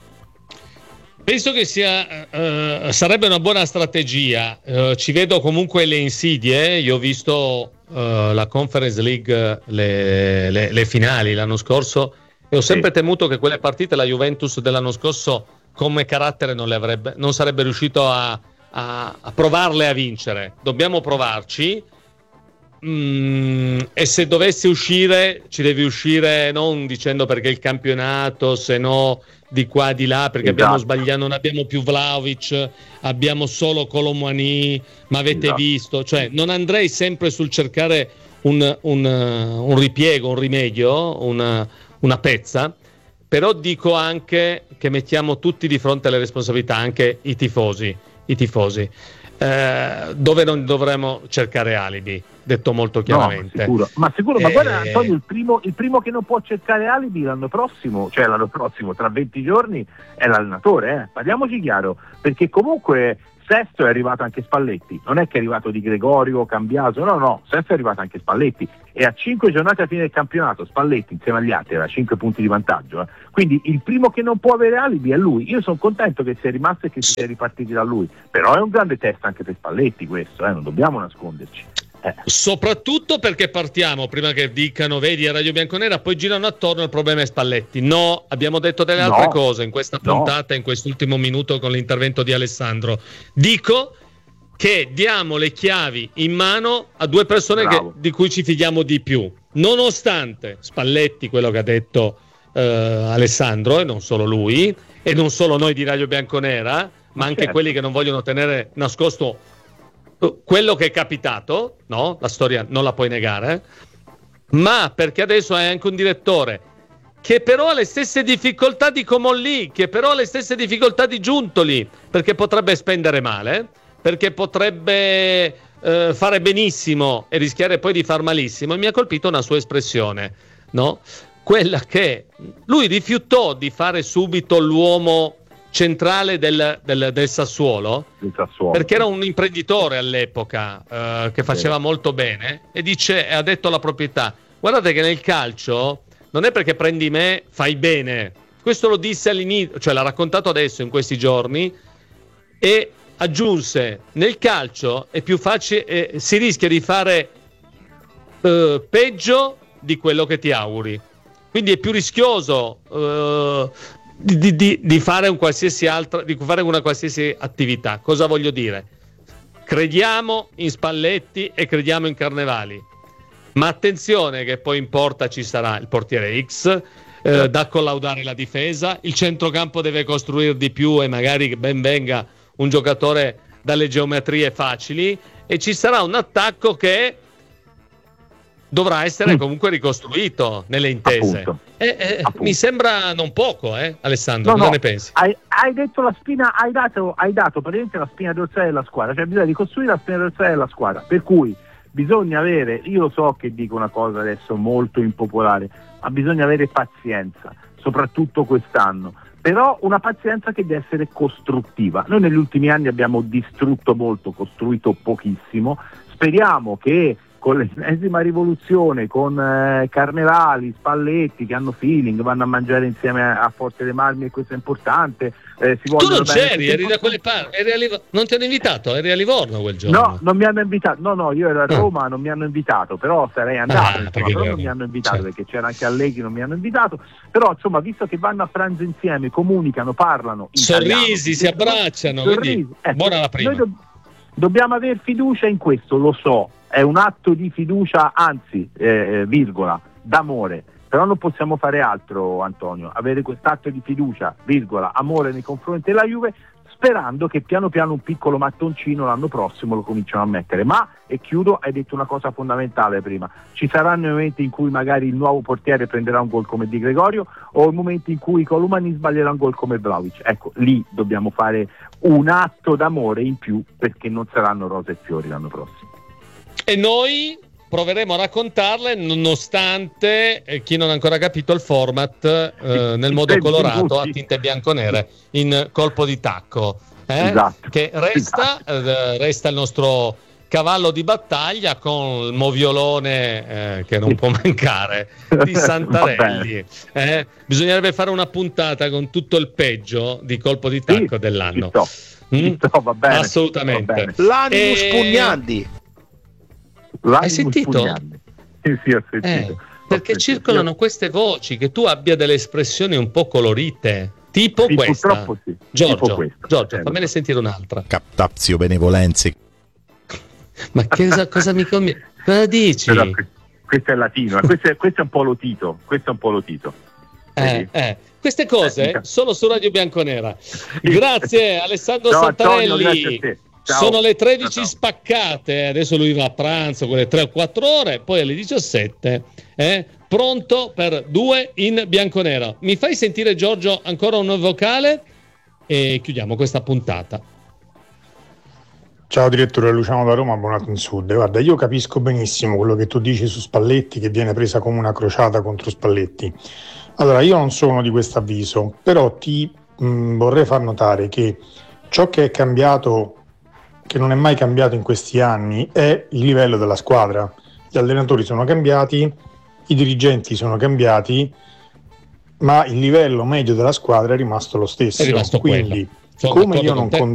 Penso che sia uh, sarebbe una buona strategia. Uh, ci vedo comunque le insidie. Io ho visto uh, la Conference League, le, le, le finali l'anno scorso, e ho sempre sì. temuto che quelle partite la Juventus dell'anno scorso come carattere non le avrebbe, non sarebbe riuscito a, a, a provarle a vincere. Dobbiamo provarci, mh, e se dovessi uscire ci devi uscire non dicendo perché il campionato, se no di qua di là, perché esatto. abbiamo sbagliato, non abbiamo più Vlahovic, abbiamo solo Kolo Muani, ma avete esatto. visto, cioè non andrei sempre sul cercare un, un, un ripiego, un rimedio, una, una pezza, però dico anche che mettiamo tutti di fronte alle responsabilità, anche i tifosi, i tifosi. Eh, dove non dovremmo cercare alibi, detto molto chiaramente. No, sicuro. Ma sicuro, ma eh... guarda Antonio, il primo, il primo che non può cercare alibi l'anno prossimo, cioè l'anno prossimo, tra venti giorni, è l'allenatore, eh? Parliamoci chiaro, perché comunque Sesto è arrivato anche Spalletti, non è che è arrivato Di Gregorio, Cambiaso, no no, Sesto è arrivato anche Spalletti, e a cinque giornate alla fine del campionato Spalletti insieme agli altri era cinque punti di vantaggio, eh. Quindi il primo che non può avere alibi è lui. Io sono contento che sia rimasto e che si sia ripartiti da lui, però è un grande test anche per Spalletti questo, eh, non dobbiamo nasconderci. Eh. Soprattutto perché partiamo, prima che dicano vedi a Radio Bianconera, poi girano attorno al problema è Spalletti. No, abbiamo detto delle altre no, cose in questa puntata, no. in quest'ultimo minuto con l'intervento di Alessandro. Dico che diamo le chiavi in mano a due persone che, di cui ci fidiamo di più, nonostante Spalletti, quello che ha detto eh, Alessandro, e non solo lui, e non solo noi di Radio Bianconera, ma anche certo. quelli che non vogliono tenere nascosto quello che è capitato, no? La storia non la puoi negare, ma perché adesso hai anche un direttore che però ha le stesse difficoltà di Comolli, che però ha le stesse difficoltà di Giuntoli, perché potrebbe spendere male, perché potrebbe eh, fare benissimo e rischiare poi di far malissimo. E mi ha colpito una sua espressione, no? Quella che lui rifiutò di fare subito l'uomo centrale del, del, del Sassuolo, Sassuolo, perché era un imprenditore all'epoca eh, che faceva sì. molto bene, e dice, ha detto alla proprietà: guardate che nel calcio non è perché prendi me fai bene. Questo lo disse all'inizio, cioè l'ha raccontato adesso in questi giorni, e aggiunse: nel calcio è più facile, eh, si rischia di fare eh, peggio di quello che ti auguri, quindi è più rischioso eh, Di, di, di fare un qualsiasi altra, di fare una qualsiasi attività. Cosa voglio dire? Crediamo in Spalletti e crediamo in Carnevali, ma attenzione che poi in porta ci sarà il portiere X eh, da collaudare la difesa, il centrocampo deve costruire di più e magari ben venga un giocatore dalle geometrie facili, e ci sarà un attacco che dovrà essere comunque ricostruito nelle intese. Eh, eh, mi sembra non poco, eh, Alessandro, no, cosa no, ne pensi? Hai, hai detto la spina, hai dato, hai dato praticamente la spina dorsale della squadra, cioè bisogna ricostruire la spina dorsale della squadra, per cui bisogna avere, io lo so che dico una cosa adesso molto impopolare, ma bisogna avere pazienza, soprattutto quest'anno, però una pazienza che deve essere costruttiva. Noi negli ultimi anni abbiamo distrutto molto, costruito pochissimo, speriamo che con l'ennesima rivoluzione, con eh, Carnevali, Spalletti che hanno feeling, vanno a mangiare insieme a, a Forte dei Marmi, e questo è importante. Eh, si tu non c'eri, eri da quelle parti, eri a Liv- non ti hanno invitato, eri a Livorno quel giorno. No, non mi hanno invitato, no no, io ero a Roma, ah. non mi hanno invitato, però sarei andato, ah, insomma, però non mi hanno invitato, certo. perché c'era anche Allegri, non mi hanno invitato, però insomma, visto che vanno a pranzo insieme, comunicano, parlano, sorrisi, italiano, si abbracciano, sorrisi, quindi ecco, buona la prima. Noi do- dobbiamo avere fiducia in questo, lo so. È un atto di fiducia, anzi, eh, virgola, d'amore. Però non possiamo fare altro, Antonio, avere quest'atto di fiducia, virgola, amore nei confronti della Juve, sperando che piano piano un piccolo mattoncino l'anno prossimo lo cominciano a mettere. Ma, e chiudo, hai detto una cosa fondamentale prima, ci saranno i momenti in cui magari il nuovo portiere prenderà un gol come Di Gregorio, o i momenti in cui Kolo Muani sbaglierà un gol come Vlahovic. Ecco, lì dobbiamo fare un atto d'amore in più, perché non saranno rose e fiori l'anno prossimo. E noi proveremo a raccontarle, nonostante eh, chi non ha ancora capito il format eh, nel modo colorato a tinte bianconere in colpo di tacco, eh? Esatto. Che resta, eh, resta il nostro cavallo di battaglia con il moviolone eh, che non può mancare di Santarelli. Eh? Bisognerebbe fare una puntata con tutto il peggio di colpo di tacco sì, dell'anno. Ci sto, mm? ci sto, va bene, assolutamente. Va bene. L'animus e... pugnandi. Hai sentito? Sì, sì, ho sentito. Eh, perché ho circolano sentito. Queste voci che tu abbia delle espressioni un po' colorite, tipo sì, questa. Sì. Giorgio, tipo questa. Giorgio, fammene sentire un'altra. Captazio benevolenze. Ma che, cosa mi conviene? Cosa dici? Però, questo è latino, questo è, questo è un po' lotito, questo è un po' lotito. Eh, eh. Queste cose eh, solo su Radio Bianconera. Grazie Alessandro no, Santarelli. Antonio, grazie a te. Ciao. Sono le tredici ciao, ciao. spaccate, adesso lui va a pranzo quelle tre o quattro ore, poi alle diciassette eh, pronto per due in bianconera. Mi fai sentire, Giorgio, ancora un vocale e chiudiamo questa puntata. Ciao direttore, Luciano da Roma, abbonato in Sud. Guarda, io capisco benissimo quello che tu dici su Spalletti, che viene presa come una crociata contro Spalletti. Allora, io non sono di questo avviso, però ti mh, vorrei far notare che ciò che è cambiato, che non è mai cambiato in questi anni, è il livello della squadra. Gli allenatori sono cambiati, i dirigenti sono cambiati, ma il livello medio della squadra è rimasto lo stesso. È rimasto Quindi, quello. come io non condanno